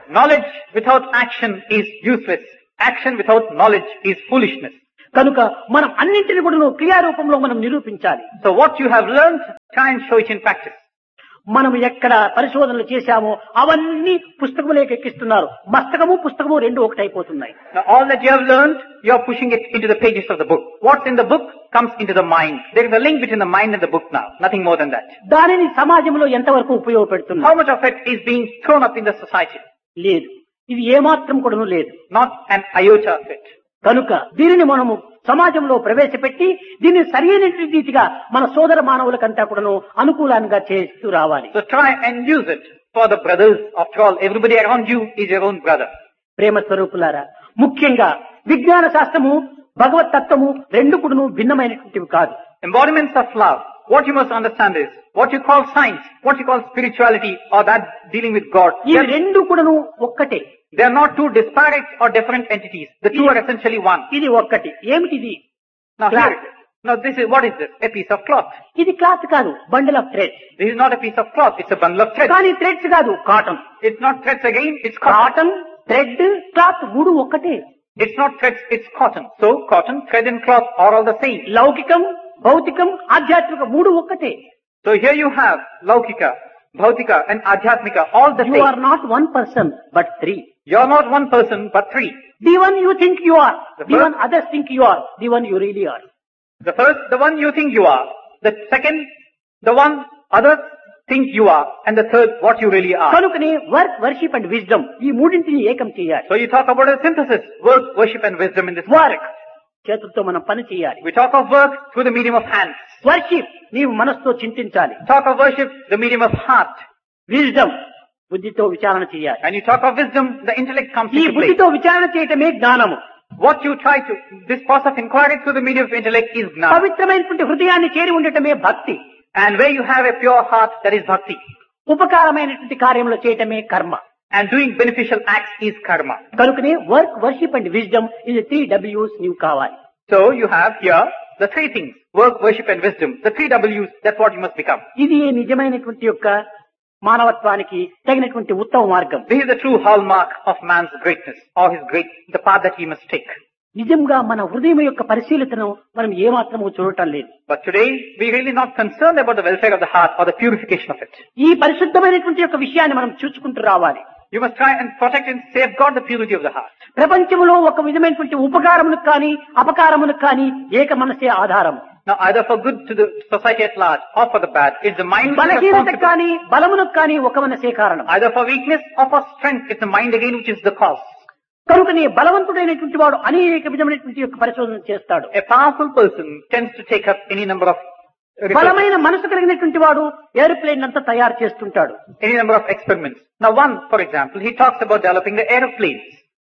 Knowledge without action is useless. Action without knowledge is foolishness. కనుక మనం అన్నింటిని కూడా క్రియారూపంలో మనం నిరూపించాలి. So what you have learned, try and show it in practice. మనం ఎక్కడ పరిశోధనలు చేశామో అవన్నీ పుస్తకములోకి ఎక్కిస్తున్నారు. మస్తకము పుస్తకము రెండు ఒకటైపోతున్నాయి. Now all that you have learned, you are pushing it into the pages of the book. What's in the book comes into the mind. There is a link between the mind and the book now. Nothing more than that. దానిని సమాజంలో ఎంతవరకు ఉపయోగపెడుతున్నారు? How much of it is being thrown up in the society? లేదు. ఇది ఏమాత్రం కూడాను లేదు. Not an iota of it. కనుక దీనిని మనము సమాజంలో ప్రవేశపెట్టి దీన్ని సరైన రీతిగా మన సోదర మానవులకంతా కూడాను అనుకూలంగా చేస్తూ రావాలి. So try and use it for the brothers. After all, everybody around you is your own brother. ప్రేమ స్వరూపులారా, ముఖ్యంగా విజ్ఞాన శాస్త్రము భగవత్ తత్వము రెండు కూడాను భిన్నమైనటువంటివి కాదు. Embodiments of love. What you must understand is, what you call science, what you call spirituality, or that dealing with God. ఈ రెండు కూడాను ఒక్కటే. They are not two disparate or different entities. The two are essentially one. ఇది ఒక్కటి. ఏమిటిది? Now here it is. Now this is, what is this? A piece of cloth. ఇది క్లాత్ కాదు, bundle of threads. This is not a piece of cloth, it's a bundle of thread. కానీ థ్రెడ్స్ కాదు, cotton. It's not threads again, it's cotton. Cotton, thread, cloth మూడు ఒక్కటే. It's not threads, it's cotton. So cotton, thread and cloth are all the same. లౌకికం, భౌతికం, ఆధ్యాత్మిక మూడు ఒక్కటే. So here you have Laukika, Bhautika and Adhyatmika, all the You same. are not one person, but three. You are not one person, but three. The one you think you are, The the first- one others think you are, the one you really are. The first, the one you think you are. The second, the one others think you are. And the third, what you really are. కనుకనే వర్క్, వర్షిప్ అండ్ విజ్డమ్ ఈ మూడింటిని ఏకం చేయాలి. So you talk about a synthesis, work, worship and wisdom in this work context. చేతులతో మనం పని చేయాలి. We talk of work through the medium of hands. Worship నీవు మనసుతో చింతించాలి. Talk of worship, the medium of heart. Wisdom బుద్ధితో విచారణ చేయాలి. And you talk of wisdom, the intellect comes ఈ into play. బుద్ధితో విచారణ చేయటమే జ్ఞానము. What you try to, this process of inquiry through the medium of intellect is gnana. పవిత్రమైనటువంటి హృదయాన్ని చేరి ఉండటమే భక్తి. And where you have a pure heart, that is bhakti. ఉపకారమైనటువంటి కార్యములు చేయటమే కర్మ. And doing beneficial acts is karma. కనుకనే వర్క్, వర్షిప్ అండ్ విజ్డమ్ ఇది 3 W's నీవు కావాలి. So you have here the three things, work, worship and wisdom. The 3 W's, that's what you must become. ఇది నిజమైనటువంటి యొక్క మానవత్వానికి తగినటువంటి ఉత్తమ మార్గం. This is the true hallmark of man's greatness, or the path that he must take. నిజంగా మన హృదయం యొక్క పరిశీలనను మనం ఏమాత్రము చూడటం లేదు. But today, we're really not concerned about the welfare of the heart or the purification of it. ఈ పరిశుద్ధమైనటువంటి యొక్క విషయాన్ని మనం చూసుకుంటూ రావాలి. You must try and protect and safeguard the purity of the heart. ప్రపంచంలో ఒక విధమైనటువంటి ఉపకారములకు కానీ అపకారములకు కానీ ఏక మనసే ఆధారం. Now either for good to the society at large or for the bad, it's the mind which is బలహీనతకు responsible. కానీ బలమునకు కానీ ఒక మనసే కారణం. Either for weakness or for strength, it's the mind again which is the cause. కనుకనే బలవంతుడైనటువంటి వాడు అనేక విధమైనటువంటి యొక్క పరిశోధన చేస్తాడు. A powerful person tends to take up any number of research, బలమైన మనసు కలిగినటువంటి వాడు ఏరోప్లేన్ అంతా తయారు చేస్తుంటాడు. any number of experiments. Now one, for example, he talks about developing the aeroplanes.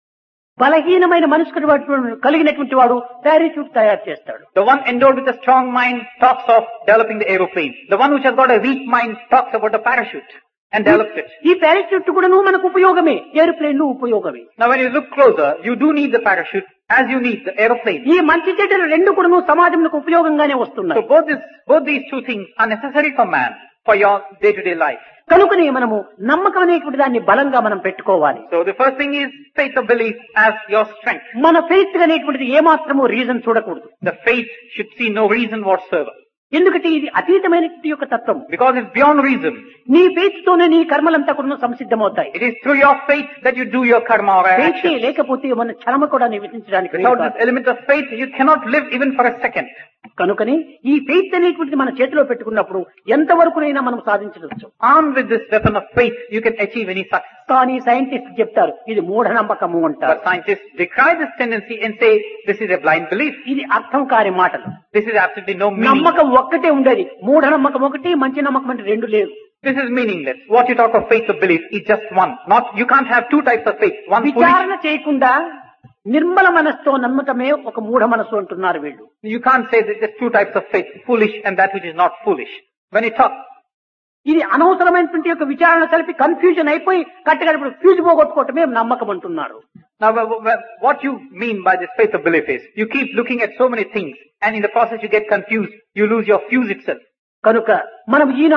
బలహీనమైన మనసు కలిగినటువంటి వాడు పారాచూట్ తయారు చేస్తాడు. The one endowed with a strong mind talks of developing the aeroplane. The one which has got a weak mind talks about a parachute and develops it. ఈ పారాచూట్ కూడాను మనకు ఉపయోగమే, ఏరోప్లేన్ ఉపయోగమే. Now when you look closer, you do need the parachute as you need the aeroplane. ఈ మంచి చెడ్డలు రెండు కూడాను సమాజంలో ఉపయోగంగానే So వస్తున్నాయి. both these two things are necessary for man for your day-to-day life. కనుకనే మనము నమ్మకం అనేటువంటి దాన్ని బలంగా మనం పెట్టుకోవాలి. So the first thing is faith of belief as your strength. మన ఫెయిత్ అనేటువంటిది ఏమాత్రము రీజన్ చూడకూడదు. The faith should see no reason whatsoever. ఎందుకంటే ఇది అతీతమైనటువంటి యొక్క తత్వం. Because it's beyond reason. నీ ఫెయిత్ తోనే నీ కర్మలంతా కూడా సంసిద్ధమవుతాయి. It is through your faith that you do your karma or faith action. లేకపోతే మన క్షణమ కూడా నివసించడానికి Without వీలు this కాదు. element of faith, you cannot live even for a second. కనుకని ఈ ఫెయిత్ అనేటువంటిది మన చేతిలో పెట్టుకున్నప్పుడు ఎంతవరకునైనా మనం సాధించవచ్చు. Armed with this weapon of faith, you can achieve any success. కానీ సైంటిస్ట్ చెప్తారు ఇది మూఢనమ్మకము అంటారు. But scientists decry this tendency and say this is a blind belief. ఇది అర్థం కాని మాటలు. This is absolutely no meaning. నమ్మకం ఒక్కటే ఉండేది, మూఢనమ్మకం ఒకటి, మంచి నమ్మకం అంటే రెండు లేవు. This is meaningless. What you talk of faith of belief is just one. You can't have two types of faith. One foolish. విచారణ చేయకుండా నిర్మల మనస్సుతో నమ్మటమే ఒక మూఢ మనస్సు అంటున్నారు వీళ్ళు. You can't say that there's two types of faith, foolish and that which is not foolish. When you talk, ఇది అనవసరమైనటువంటి యొక్క విచారణ కలిపి కన్ఫ్యూజన్ అయిపోయి కట్టగడపడు ఫ్యూజ్ పోగొట్టుకోవటమే నమ్మకం అంటున్నారు. now what you mean by this faith of belief is, you keep looking at so many things and in the process you get confused, you lose your fuse itself. కనుక మనం ఈనాడు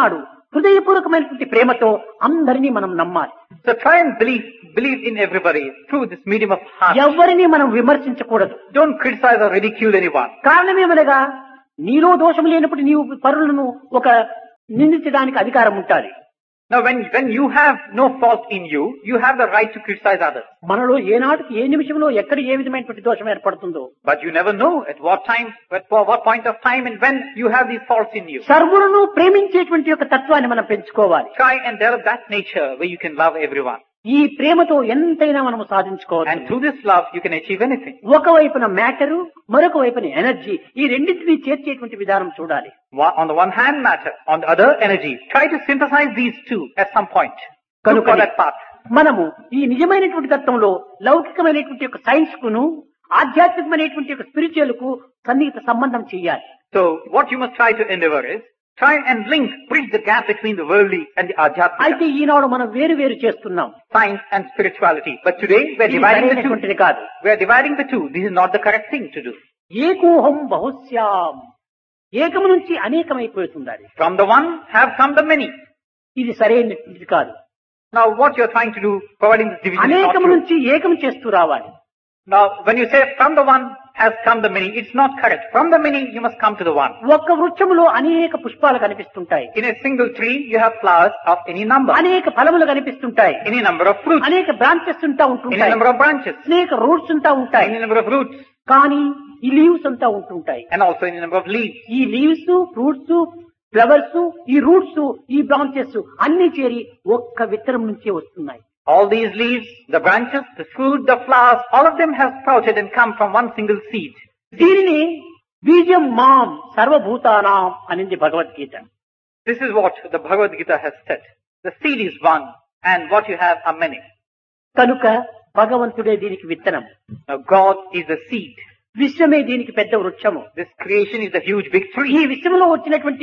హృదయపూర్వకమైనటువంటి ప్రేమతో అందరినీ మనం నమ్మాలి. So try and believe in everybody through this medium of heart. ఎవరిని మనం విమర్శించకూడదు. Don't criticize or ridicule anyone. కారణమేమనగా నీలో దోషం లేనప్పుడు నీవు పరులను ఒక నిందించడానికి అధికారం ఉంటుంది. Now when you have no fault in you, you have the right to criticize others. మనలో ఏనాటికి ఏ నిమిషంలో ఎక్కడ ఏ విధమైనటువంటి దోషం ఏర్పడుతుందో. But you never know at what time, for what point of time and when you have these faults in you. సర్వులను ప్రేమించేటువంటి యొక్క తత్వాన్ని మనం పెంచుకోవాలి. Try and develop that nature where you can love everyone. ఈ ప్రేమతో ఎంతైనా మనం సాధించుకోవచ్చు. And through this love you can achieve anything. ఒకవైపున మ్యాటరు, మరొక వైపున ఎనర్జీ, ఈ రెండింటినీ చేర్చేటువంటి విధానం చూడాలి. On the one hand matter, on the other energy. Try to synthesize these two at some point. Look for that path. మనము ఈ నిజమైనటువంటి తత్వంలో లౌకికమైనటువంటి యొక్క సైన్స్ కును ఆధ్యాత్మికమైనటువంటి యొక్క స్పిరిచువల్ కు సన్నిహిత సంబంధం చేయాలి. So what you must try to endeavor is try and bridge the gap between the worldly and the adhyatmika. అయితే ఈనాడు మనం వేరు చేస్తున్నాం. Science and spirituality. But today we are dividing the two. కాదు. We are dividing the two. This is not the correct thing to do. ఏకోహం బహుశ్యాం. ఏకము నుంచి అనేకమైపోతుంది అది. From the one have come the many. ఇది సరైనది కాదు. Now what you are trying to do, providing this division is not అనేకము true. నుంచి ఏకం చేస్తూ రావాలి. Now when you say from the one has come the many, it's not correct. From the many you must come to the one. ఒక్క వృక్షములో అనేక పుష్పాలు కనిపిస్తుంటాయి. In a single tree you have flowers of any number. అనేక ఫలములు కనిపిస్తుంటాయి. Any number of fruits. అనేక బ్రాంచెస్ ఉంటా Any ఉంటుంటాయి. number of branches. అనేక రూట్స్ ఉంటా ఉంటాయి. Any number of roots. కానీ ఈ లీవ్స్ అంతా ఉంటుంటాయి. And also any number of leaves. ఈ లీవ్స్, ఫ్రూట్స్, ఫ్లవర్స్, ఈ రూట్స్, ఈ బ్రాంచెస్ అన్ని చేరి ఒక్క విత్తనం నుంచే వస్తున్నాయి. All these leaves, the branches, the fruit, the flowers, all of them have sprouted and come from one single seed. దీనిని బీజం మాం సర్వభూతానాం అనింది Bhagavad Gita. This is what the Bhagavad Gita has said. The seed is one and what you have are many. కనుక భగవంతుడే దీనికి విత్తనం. Now God is the seed. విశ్వమే దీనికి పెద్ద వృక్షము. This creation is the huge big ఈ tree. విశ్వంలో వచ్చినటువంటి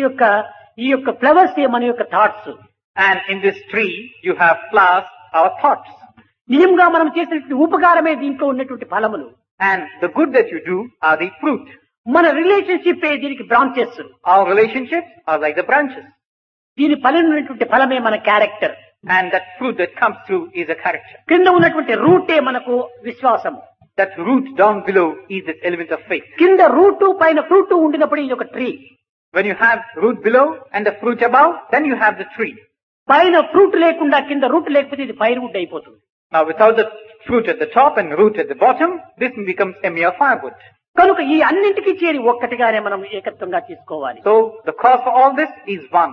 ఈ యొక్క ఫ్లవర్స్ మన యొక్క thoughts. And in this tree you have flowers, our thoughts. నిజంగా మనం చేసినటువంటి ఉపకారమే దీంట్లో ఉన్నటువంటి ఫలములు. And the good that you do are the fruit. మన రిలేషన్షిప్ దీనికి branches. Our relationships are like the branches. దీని ఫలం ఉన్నటువంటి ఫలమే మన character. And that fruit that comes through is a character. కింద ఉన్నటువంటి రూటే మనకు విశ్వాసం. That root down below is this element of faith. కింద రూటు పైన ఫ్రూట్ ఉండినప్పుడు ఇది ఒక tree. When you have root below and the fruit above, then you have the tree. పైన ఫ్రూట్ లేకుండా కింద రూట్ లేకపోతే ఇది ఫైర్వుడ్ అయిపోతుంది. Now without the fruit at the top and root at the bottom, this becomes a mere firewood. కనుక ఈ అన్నింటికీ చేరి ఒక్కటిగానే మనం ఏకత్వంగా తీసుకోవాలి. So the cause for all this is one.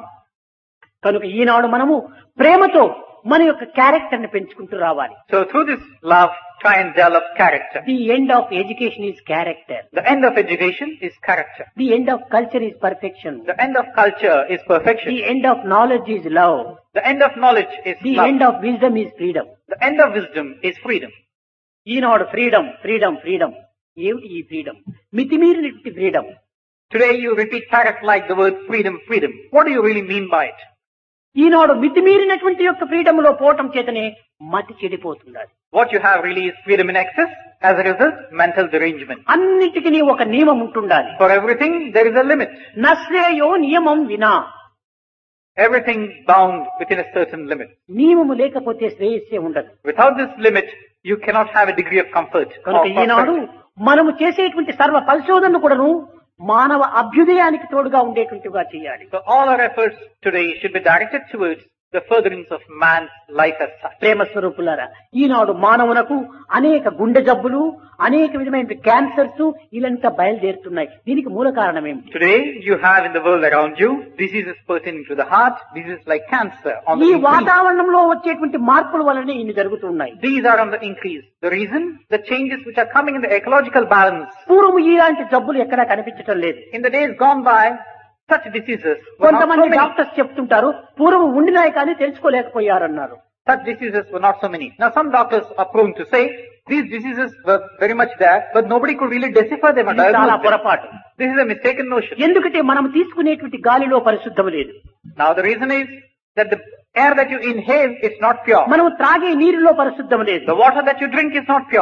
కనుక ఈనాడు మనము ప్రేమతో మన యొక్క క్యారెక్టర్ ని పెంచుకుంటూ రావాలి. So through this love, try and develop character. The end of education is character. The end of education is character. The end of culture is perfection. The end of culture is perfection. The end of knowledge is love. The end of knowledge is the love. End of wisdom is freedom. The end of wisdom is freedom. Eenadu freedom freedom freedom. ఏమిటి ఈ freedom? మితిమీరినటువంటి freedom. Today you repeat parrot like the word freedom, freedom. What do you really mean by it? ఈనాడు మితిమీరినటువంటి యొక్క ఫ్రీడమ్ లో పోవటం చేతనే మతి చెడిపోతున్నది. What you have really is freedom in excess. As a result, mental derangement. అన్నిటికీ ఒక నియమం ఉంటుండాలి. For everything, there is a limit. నశ్రేయో నియమం వినా. Everything bound within a certain limit. నియమము లేకపోతే శ్రేయస్సే ఉండదు. Without this limit, you cannot have a degree of comfort. కనుక or ఈనాడు perfection. మనము చేసేటువంటి సర్వ పరిశోధనను కూడాను మానవ అభ్యుదయానికి తోడుగా ఉండేటువంటిగా చేయాలి. So all our efforts today should be directed towards the furtherance of man's life as such. ప్రేమ స్వరూపులారా, ఈనాడు మానవునకు అనేక గుండె జబ్బులు, అనేక విధమైన క్యాన్సర్స్ ఇలాంటి బయలుదేరుతున్నాయి. దీనికి మూల కారణం ఏమిటి? Today you have in the world around you diseases pertaining to the heart, diseases like cancer on the ఈ increase. వాతావరణంలో వచ్చేటువంటి మార్పుల వల్లనే ఇన్ని జరుగుతున్నాయి. These are on the increase. The reason, the changes which are coming in the ecological balance. పూర్వం ఇలాంటి జబ్బులు ఎక్కడా కనిపించటం లేదు. In the days gone by, such diseases were not so కొంతమంది many. డాక్టర్స్ చెప్తుంటారు పూర్వం ఉండినాయి కానీ తెలుసుకోలేకపోయారన్నారు. Such diseases were not so many. Now some doctors are prone to say these diseases were very much there, but nobody could really decipher them or ఇది చాలా diagnose them. పొరపాటు. This is a mistaken notion. ఎందుకంటే మనం తీసుకునేటువంటి గాలిలో పరిశుద్ధం లేదు. Now the reason is that the air that you inhale is not pure. మనం త్రాగే నీరులో పరిశుద్ధం లేదు. The water that you drink is not pure.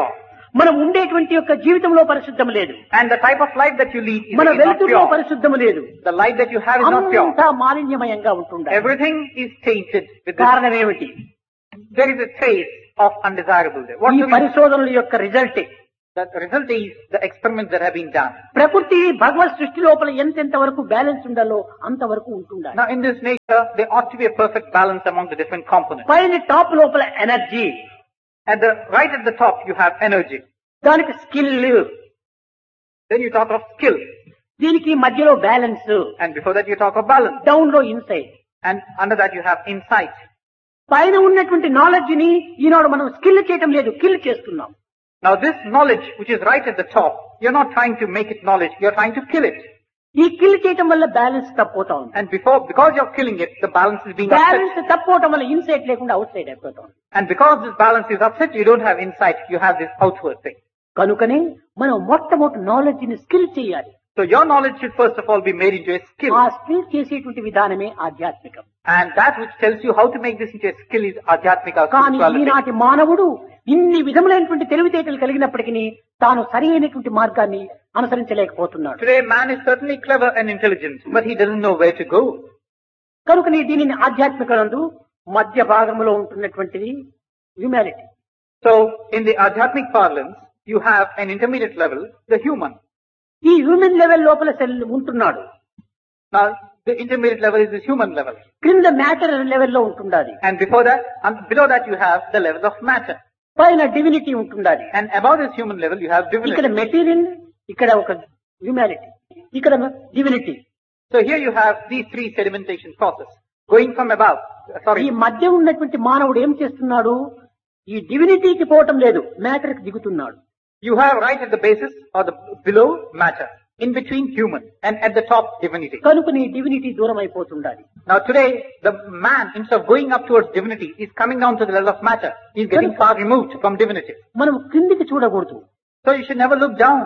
మనం ఉండేటువంటి యొక్క జీవితంలో పరిశుద్ధం లేదు. And the type of life that you lead is మన not వెలుతురులో pure. పరిశుద్ధం లేదు. The light that you have is not pure. అంతా మాలిన్యమయంగా ఉంటుండాలి. Everything is tainted with this. కారణం ఏమిటి? There is a trace of undesirable there. What ఈ the reason? పరిశోధనల యొక్క result The result is the experiments that have been done. ప్రకృతి భగవత్ సృష్టి లోపల ఎంతెంత వరకు బ్యాలెన్స్ ఉండాలో అంతవరకు ఉంటుండాలి. Now in this nature, there ought to be a perfect balance among the different components. పైన టాప్ లోపల energy, Right at the top, you have energy. దానికి skill, Then you talk of skill. దీనికి మధ్యలో balance, And before that, you talk of balance. Down లో insight. And under that, you have insight. పైన ఉన్నటువంటి నాలెడ్జ్ ని ఈనాడు మనం స్కిల్ చేయటం లేదు, కిల్ చేస్తున్నాం. Now this knowledge, which is right at the top, you're not trying to make it knowledge, you're trying to kill it. ఈ కిల్ చేయటం వల్ల బ్యాలెన్స్ తప్పోతా ఉంది. And because you're killing it, the balance is being balance upset. తప్పోవటం వల్ల ఇన్సైట్ లేకుండా అవుట్ సైడ్ అయిపోతాం. And because this balance is upset, you don't have insight, you have this outward thing. కనుకనే మనం మొట్టమొదటి నాలెడ్జ్ ని స్కిల్ చేయాలి. So your knowledge should first of all be made into a skill. ఆ స్కిల్ చేసేటువంటి విధానమే ఆధ్యాత్మికం. And that which tells you how to make this into a skill is Adhyatmika కానీ spirituality. ఈనాటి మానవుడు ఇన్ని విధములైనటువంటి తెలివితేటలు కలిగినప్పటికీ తాను సరి అయినటువంటి మార్గాన్ని అనుసరించలేకపోతున్నాడు. Today man is certainly clever and intelligent, but he doesn't know where to go. కనుకనే దీనిని ఆధ్యాత్మికనందు మధ్య భాగంలో ఉంటున్నటువంటిది humanity. So in the Adhyatmic parlance, you have an intermediate level, the human. ఈ హ్యూమన్ లెవెల్ లోపల సెల్ ఉంటున్నాడు. Now the intermediate level is this human level. క్రింద మ్యాటర్ లెవెల్లో ఉంటుండాలి. And before that, below that you have the level of matter. పైన డివినిటీ ఉంటుండాలి. And above this human level you have ఇక్కడ divinity. మెటీరియల్, ఇక్కడ ఒక హ్యూమానిటీ, ఇక్కడ divinity. So here you have these three sedimentation processes going from above. ఈ మధ్య ఉన్నటువంటి మానవుడు ఏం చేస్తున్నాడు? ఈ డివినిటీకి పోవటం లేదు, మ్యాటర్ కి దిగుతున్నాడు. You have right at the basis or the below matter, in between human, and at the top divinity. కనుక నీ డివినిటీ దూరం అయిపోతుండాలి. Now today, the man, instead of going up towards divinity, is coming down to the level of matter. He is getting far removed from divinity. మనం కిందికి చూడకూడదు. So you should never look down.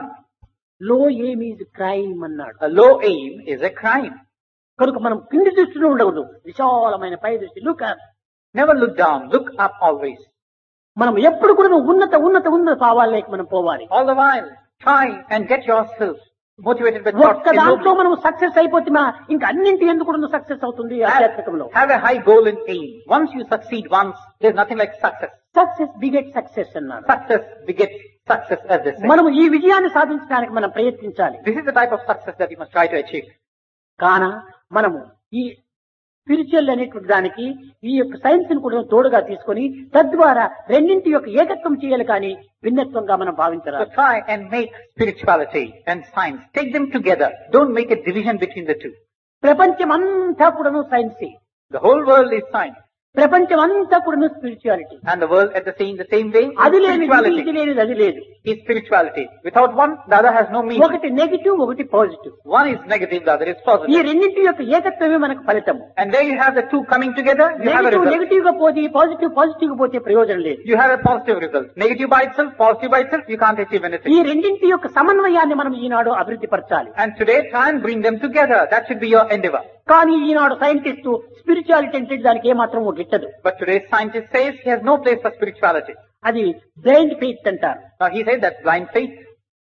లో ఎయిమ్ ఈజ్ క్రైమ్ అన్నాడు. A low aim is a crime. కనుక మనం కింది దృష్టిలో ఉండకూడదు, విశాలమైన పై దృష్టి. Look up. Never look down, look up always. మనం ఎప్పుడు కూడా ఉన్నత ఉన్నత ఉన్నత భావాలకి మనం పోవాలి. All the while, try and get yourself motivated by ఒక్క దాంట్లో మనం సక్సెస్ అయిపోతే ఇంకా అన్నింటి ఎందుకు కూడా సక్సెస్ అవుతుంది ఆధ్యాత్మికంలో. Have a high goal and aim. Once you succeed once, there's nothing like success. Success beget success అన్నాడు. Success begets success, as they say. మనం ఈ విజయాన్ని సాధించడానికి మనం ప్రయత్నించాలి. This is the type of success that you must try to achieve. కాన మనము ఈ స్పిరిచువల్ అనేటువంటి దానికి ఈ యొక్క సైన్స్ ని కూడా తోడుగా తీసుకొని తద్వారా రెండింటి యొక్క ఏకత్వం చేయాలి, కానీ భిన్నత్వంగా మనం So భావించాలి. try and make spirituality and science. Take them together. Don't make a division between the two. ప్రపంచం అంతా కూడాను సైన్సే, The whole world is science. ప్రపంచం అంతా కూడాను spirituality. And the world at the same way అది is లేదు, ఇది spirituality. లేదు, అది లేదు. Is spirituality. Without one, the other has no meaning. ఒకటి నెగిటివ్, ఒకటి positive. One is negative, the other is ఈ positive. రెండింటి యొక్క ఏకత్వమే మనకు ఫలితం. And there you have the two coming together, you have a negative result. Negative గా పోతే, పాజిటివ్ పాజిటివ్ గా పోతే ప్రయోజనం లేదు. You have a positive result. Negative by itself, positive by itself, you can't achieve ఈ anything. రెండింటి యొక్క సమన్వయాన్ని మనం ఈనాడు అభివృద్ధి పరచాలి. And today, try and bring them together. That should be your endeavor. కానీ ఈనాడు సైంటిస్ట్ స్పిరిచువాలిటీ అంటే దానికి ఏమాత్రం గిట్టదు. But today's scientist says he has no place for spirituality. అది బ్లైండ్ ఫెయిత్ అంటారు. Now he said that's blind faith.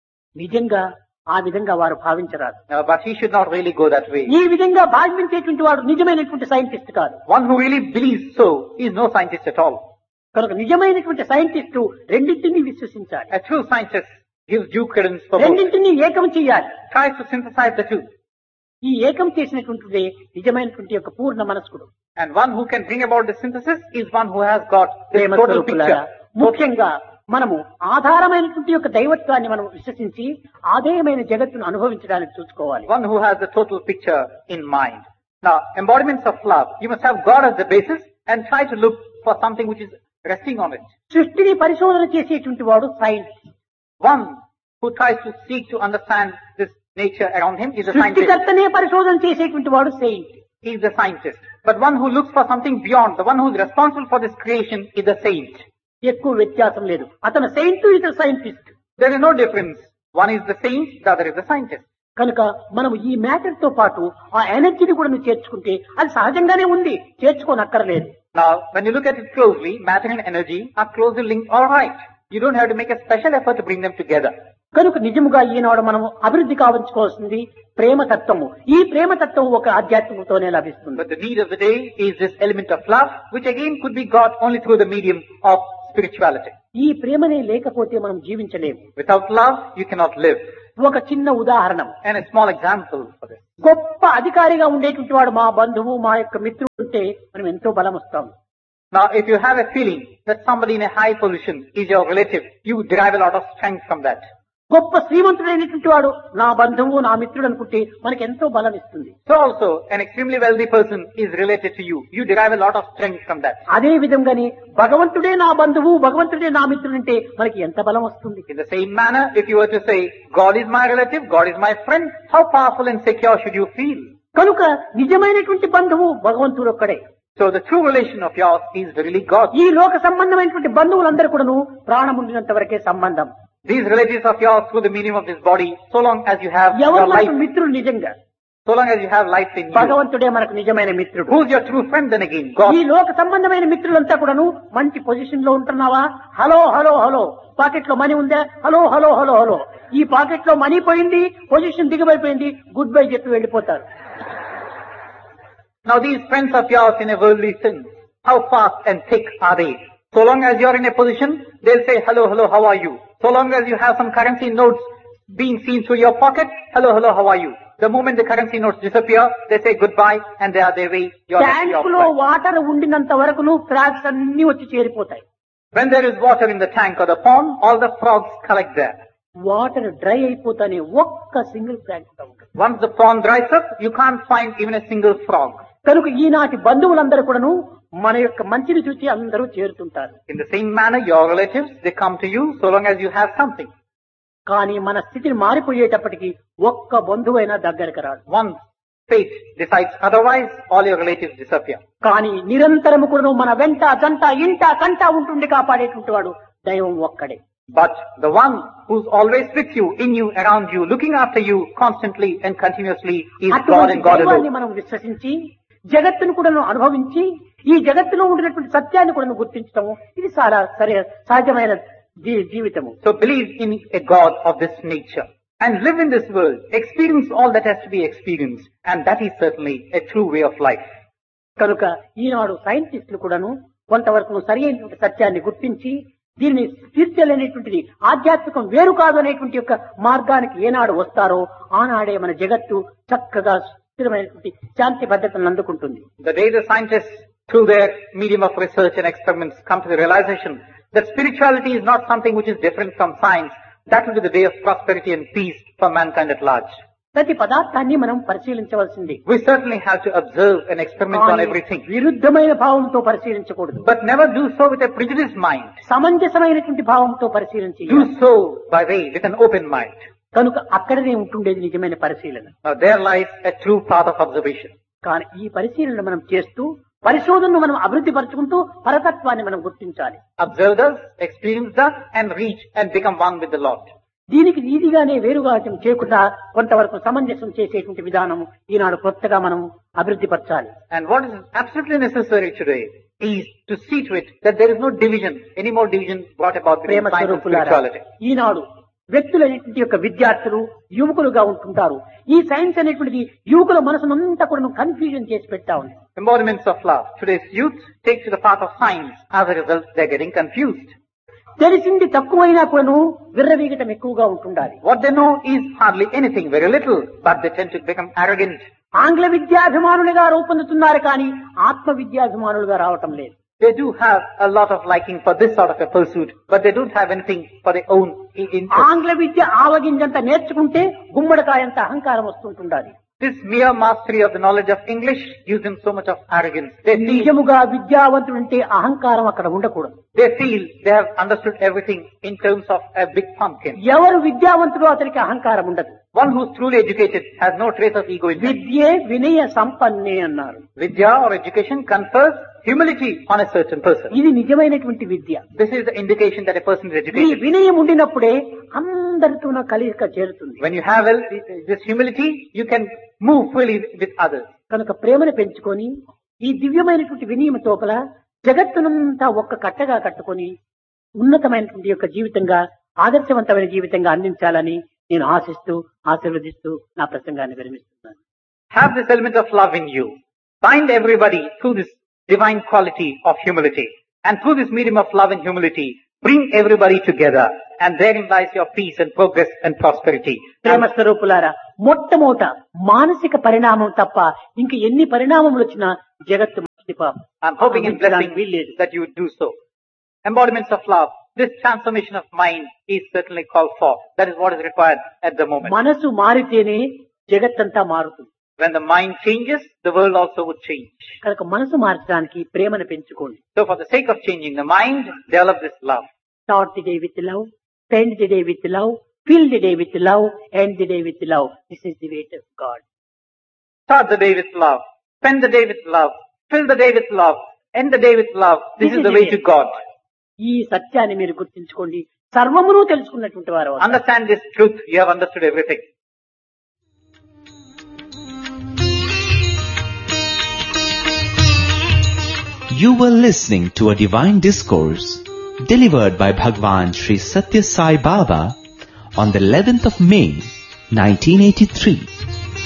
నిజంగా ఆ విధంగా వారు భావించరాదు. But he should not really go that way. ఈ విధంగా భావించేటువంటి వాడు నిజమైనటువంటి సైంటిస్ట్ కాదు. One who really believes so is no scientist at all. కనుక నిజమైనటువంటి సైంటిస్టు రెండింటినీ విశ్వసించాలి, A true scientist gives due credence for both. రెండింటినీ ఏకం చేయాలి. Tries to synthesize the two. ఈ ఏకం చేసినటువంటిదే నిజమైనటువంటి యొక్క పూర్ణ మనస్కుడు. And one who can bring about the synthesis is one who has got the Prema total స్వరూపులారా, picture. ముఖ్యంగా మనము ఆధారమైనటువంటి యొక్క దైవత్వాన్ని మనం విశ్వసించి ఆదేయమైన జగత్తును అనుభవించడానికి చూసుకోవాలి. One who has the total picture in mind. Now, embodiments of love. You must have God as the basis and try to look for something which is resting on it. సృష్టిని పరిశోధన చేసేటువంటి వాడు science. One who tries to seek to understand this nature around him is a scientist. సృష్టికర్తనే పరిశోధన చేసేటువంటి వాడు Saint. He is a scientist. But one who looks for something beyond, the one who is responsible for this creation is a saint. ఎక్కువ వ్యత్యాసం లేదు. అతను సెయింట్, ఇతను scientist. There is no difference. One is the saint, the other is the scientist. కనుక మనం ఈ మ్యాటర్ తో పాటు ఆ ఎనర్జీని కూడా నువ్వు చేర్చుకుంటే అది సహజంగానే ఉంది, చేర్చుకోనక్కర్లేదు. Now, when you look at it closely, matter and energy are closely linked, all right. You don't have to make a special effort to bring them together. కనుక నిజముగా ఈనాడు మనం అభివృద్ధి కావించుకోవాల్సింది ప్రేమతత్వము. ఈ ప్రేమతత్వం ఒక ఆధ్యాత్మికతోనే లభిస్తుంది. But the need of the day is this element of love, which again could be got only through the medium of spirituality. ఈ ప్రేమనే లేకపోతే మనం జీవించలేము. Without love, you cannot live. ఒక చిన్న ఉదాహరణ, And a small example for this. గొప్ప అధికారిగా ఉండేటువంటి వాడు మా బంధువు, మా యొక్క మిత్రుడు ఉంటే మనం ఎంతో బలం వస్తాం. Now, if you have a feeling that somebody in a high position is your relative, you derive a lot of strength from that. గొప్ప శ్రీమంతుడైనటువంటి వాడు నా బంధువు, నా మిత్రుడు అనుకుంటే మనకి ఎంతో బలం ఇస్తుంది. So also, an extremely wealthy person is related to you. You derive a lot of strength from that. అదే విధంగానే భగవంతుడే నా బంధువు, భగవంతుడే నా మిత్రుడు అంటే మనకి ఎంత బలం వస్తుంది. In the same manner, if you were to say, God is my relative, God is my friend, how powerful and secure should you feel? కనుక నిజమైనటువంటి బంధువు భగవంతుడు ఒక్కడే. So the true relation of yours is really God. ఈ లోక సంబంధమైనటువంటి బంధువులందరూ కూడాను ప్రాణం ఉండినంత వరకే సంబంధం. These relatives of yours through the medium of this body, so long as you have ఎవరు your life, మనకు మిత్రుడు నిజంగా? so long as you have life in you. భగవంతుడే మనకు నిజమైన మిత్రుడు. Who's your true friend then again? ఈ God. లోక సంబంధమైన మిత్రులంతా కూడాను మంచి పొజిషన్ లో ఉంటున్నావా? హలో హలో హలో, పాకెట్ లో మనీ ఉందా? Hello hello hello hello. ఈ పాకెట్ లో మనీ పోయింది, పొజిషన్ దిగబడిపోయింది, గుడ్ బై చెప్పి వెళ్ళిపోతారు. Now these friends of yours in a worldly sense, how fast and thick are they? So long as you're in a position, they'll say, hello, hello, how are you? So long as you have some currency notes being seen through your pocket, hello, hello, how are you? The moment the currency notes disappear, they say goodbye and they are their way. Tank లో వాటర్ ఉండినంత వరకును ఫ్రాగ్స్ అన్ని వచ్చి చేరిపోతాయి. When there is water in the tank or the pond, all the frogs collect there. Water dry అయిపోతానే ఒక్క సింగిల్ ఫ్రాగ్ ఉంటుంది. Once the pond dries up, you can't find even a single frog. కనుక ఈనాటి బంధువులందరూ కూడాను మన యొక్క మంచిని చూసి అందరూ చేరుతుంటారు. In the same manner, your relatives, they come to you so long as you have something. కానీ మన స్థితిని మారిపోయేటప్పటికి ఒక్క బంధువైనా దగ్గరకు రాడు. Once fate decides otherwise, all your relatives disappear. కానీ నిరంతరము కూడాను మన వెంట జంట ఇంట కంట ఉంటుండి కాపాడేటువంటి వాడు దైవం ఒక్కడే. But the one who's always with you, in you, around you, looking after you constantly and continuously is God అటువంటి and God దైవాన్ని alone. మనం విశ్వసించి జగత్తును కూడా అనుభవించి ఈ జగత్తులో ఉండినటువంటి సత్యాన్ని కూడా గుర్తించడం ఇది చాలా సహజమైన జీవితము. So believe in a God of this nature and live in this world. Experience all that has to be experienced, and that is certainly a true way of life. కనుక ఈనాడు సైంటిస్టులు కూడాను కొంతవరకు సరి అయినటువంటి సత్యాన్ని గుర్తించి దీనిని స్పిరిచువల్ అనేటువంటిది ఆధ్యాత్మికం వేరు కాదు అనేటువంటి యొక్క మార్గానికి ఏనాడు వస్తారో ఆనాడే మన జగత్తు చక్కగా స్థిరమైనటువంటి శాంతి భద్రతను అందుకుంటుంది. The day the scientists, through their medium of research and experiments, come to the realization that spirituality is not something which is different from science, that will be the day of prosperity and peace for mankind at large. ప్రతి పదార్థాన్ని మనం పరిశీలించవలసింది. We certainly have to observe and experiment on everything. విరుద్ధమైన భావంతో పరిశీలించకూడదు. But never do so with a prejudiced mind. సమంజసమైనటువంటి భావంతో పరిశీలించి Do so by way with an open mind. కనుక అక్కడనే ఉంటుండేది నిజమైన పరిశీలన. Now there lies a true path of observation. కానీ ఈ పరిశీలన మనం చేస్తూ పరిశోధనను మనం అభివృద్ధి పరుచుకుంటూ పరతత్వాన్ని మనం గుర్తించాలి. Observe thus, experience thus, and reach and become one with the Lord. దీనికి ఈజీగానే వేరుగా చేయకుండా కొంతవరకు సమంజసం చేసేటువంటి విధానం ఈనాడు కొత్తగా మనం అభివృద్ధి పరచాలి. And what is absolutely necessary today is to see to it that there is no division, any more division brought about between Prema science and స్వరూపులారా, spirituality. ఈనాడు వ్యక్తులైనటువంటి యొక్క విద్యార్థులు యువకులుగా ఉంటుంటారు. ఈ సైన్స్ అనేటువంటిది యువకుల మనసునంతా కూడా కన్ఫ్యూజన్ చేసి పెట్టా ఉంది. Embodiments of love. Today's youth take to the path of science. As a result, they're getting confused. తెలిసింది తక్కువైనా కూడాను విర్రవీగటం ఎక్కువగా ఉంటుండాలి. What they know is hardly anything, very little, but they tend to become arrogant. ఆంగ్ల విద్యాభిమానులుగా రూపొందుతున్నారు కానీ ఆత్మ విద్యాభిమానులుగా రావటం లేదు. They do have a lot of liking for this sort of a pursuit, but they don't have anything for their own interest. ఆంగ్ల విద్య ఆవగింజంత నేర్చుకుంటే గుమ్మడికాయంత అహంకారం వస్తుంటుండాలి. This mere mastery of the knowledge of English gives them so much of arrogance. నిజముగా విద్యావంతుడంటే అహంకారం అక్కడ ఉండకూడదు. They feel they have understood everything in terms of a big pumpkin. ఎవరు విద్యావంతుడో అతనికి అహంకారం ఉండదు. One who's truly educated has no trace of ego in him. విద్యే వినయ సంపన్నే అన్నారు. Vidya or education confers humility on a certain person. ఇది నిజమైనటువంటి విద్య. This is the indication that a person is ఈ educated. వినయం ఉండినప్పుడే అందరితోన కలిక చేరుతుంది. When you have this humility, you can move freely with others. కనుక ప్రేమను పెంచుకొని ఈ దివ్యమైనటువంటి వినయం తోపల జగత్తునంతా ఒక్క కట్టగా కట్టుకొని ఉన్నతమైనటువంటి యొక్క జీవితంగా, ఆదర్శవంతమైన జీవితంగా అందించాలని నేను ఆశిస్తూ, ఆశీర్వదిస్తూ నా ప్రసంగాన్ని విరమిస్తున్నాను. Have this element of love in you. Bind everybody through this divine quality of humility. And through this medium of love and humility, bring everybody together. And therein lies your peace and progress and prosperity. ప్రేమ స్వరూపులారా, మొట్టమొదట మానసిక పరిణామం తప్ప ఇంక ఎన్ని పరిణామములు వచ్చినా జగత్తు I'm hoping and blessing that you would do so. Embodiments of love. This transformation of mind is certainly called for. That is what is required at the moment. మనసు మారితేనే జగత్తంతా మారుతుంది. When the mind changes, the world also would change. కనుక మనసు మార్చడానికి ప్రేమను పెంచుకోండి. So for the sake of changing the mind, develop this love. Start the day with love, spend the day with love, fill the day with love, end the day with love. This is the way to God. Start the day with love, spend the day with love, fill the day with love, end the day with love. This is the way to God. ఈ సత్యాన్ని మీరు గుర్తించుకోండి. సర్వమును తెలుసుకున్నటువంటి వారు. Understand this truth, you have understood everything. You were listening to a divine discourse delivered by Bhagwan Sri Satya Sai Baba on the 11th of May, 1983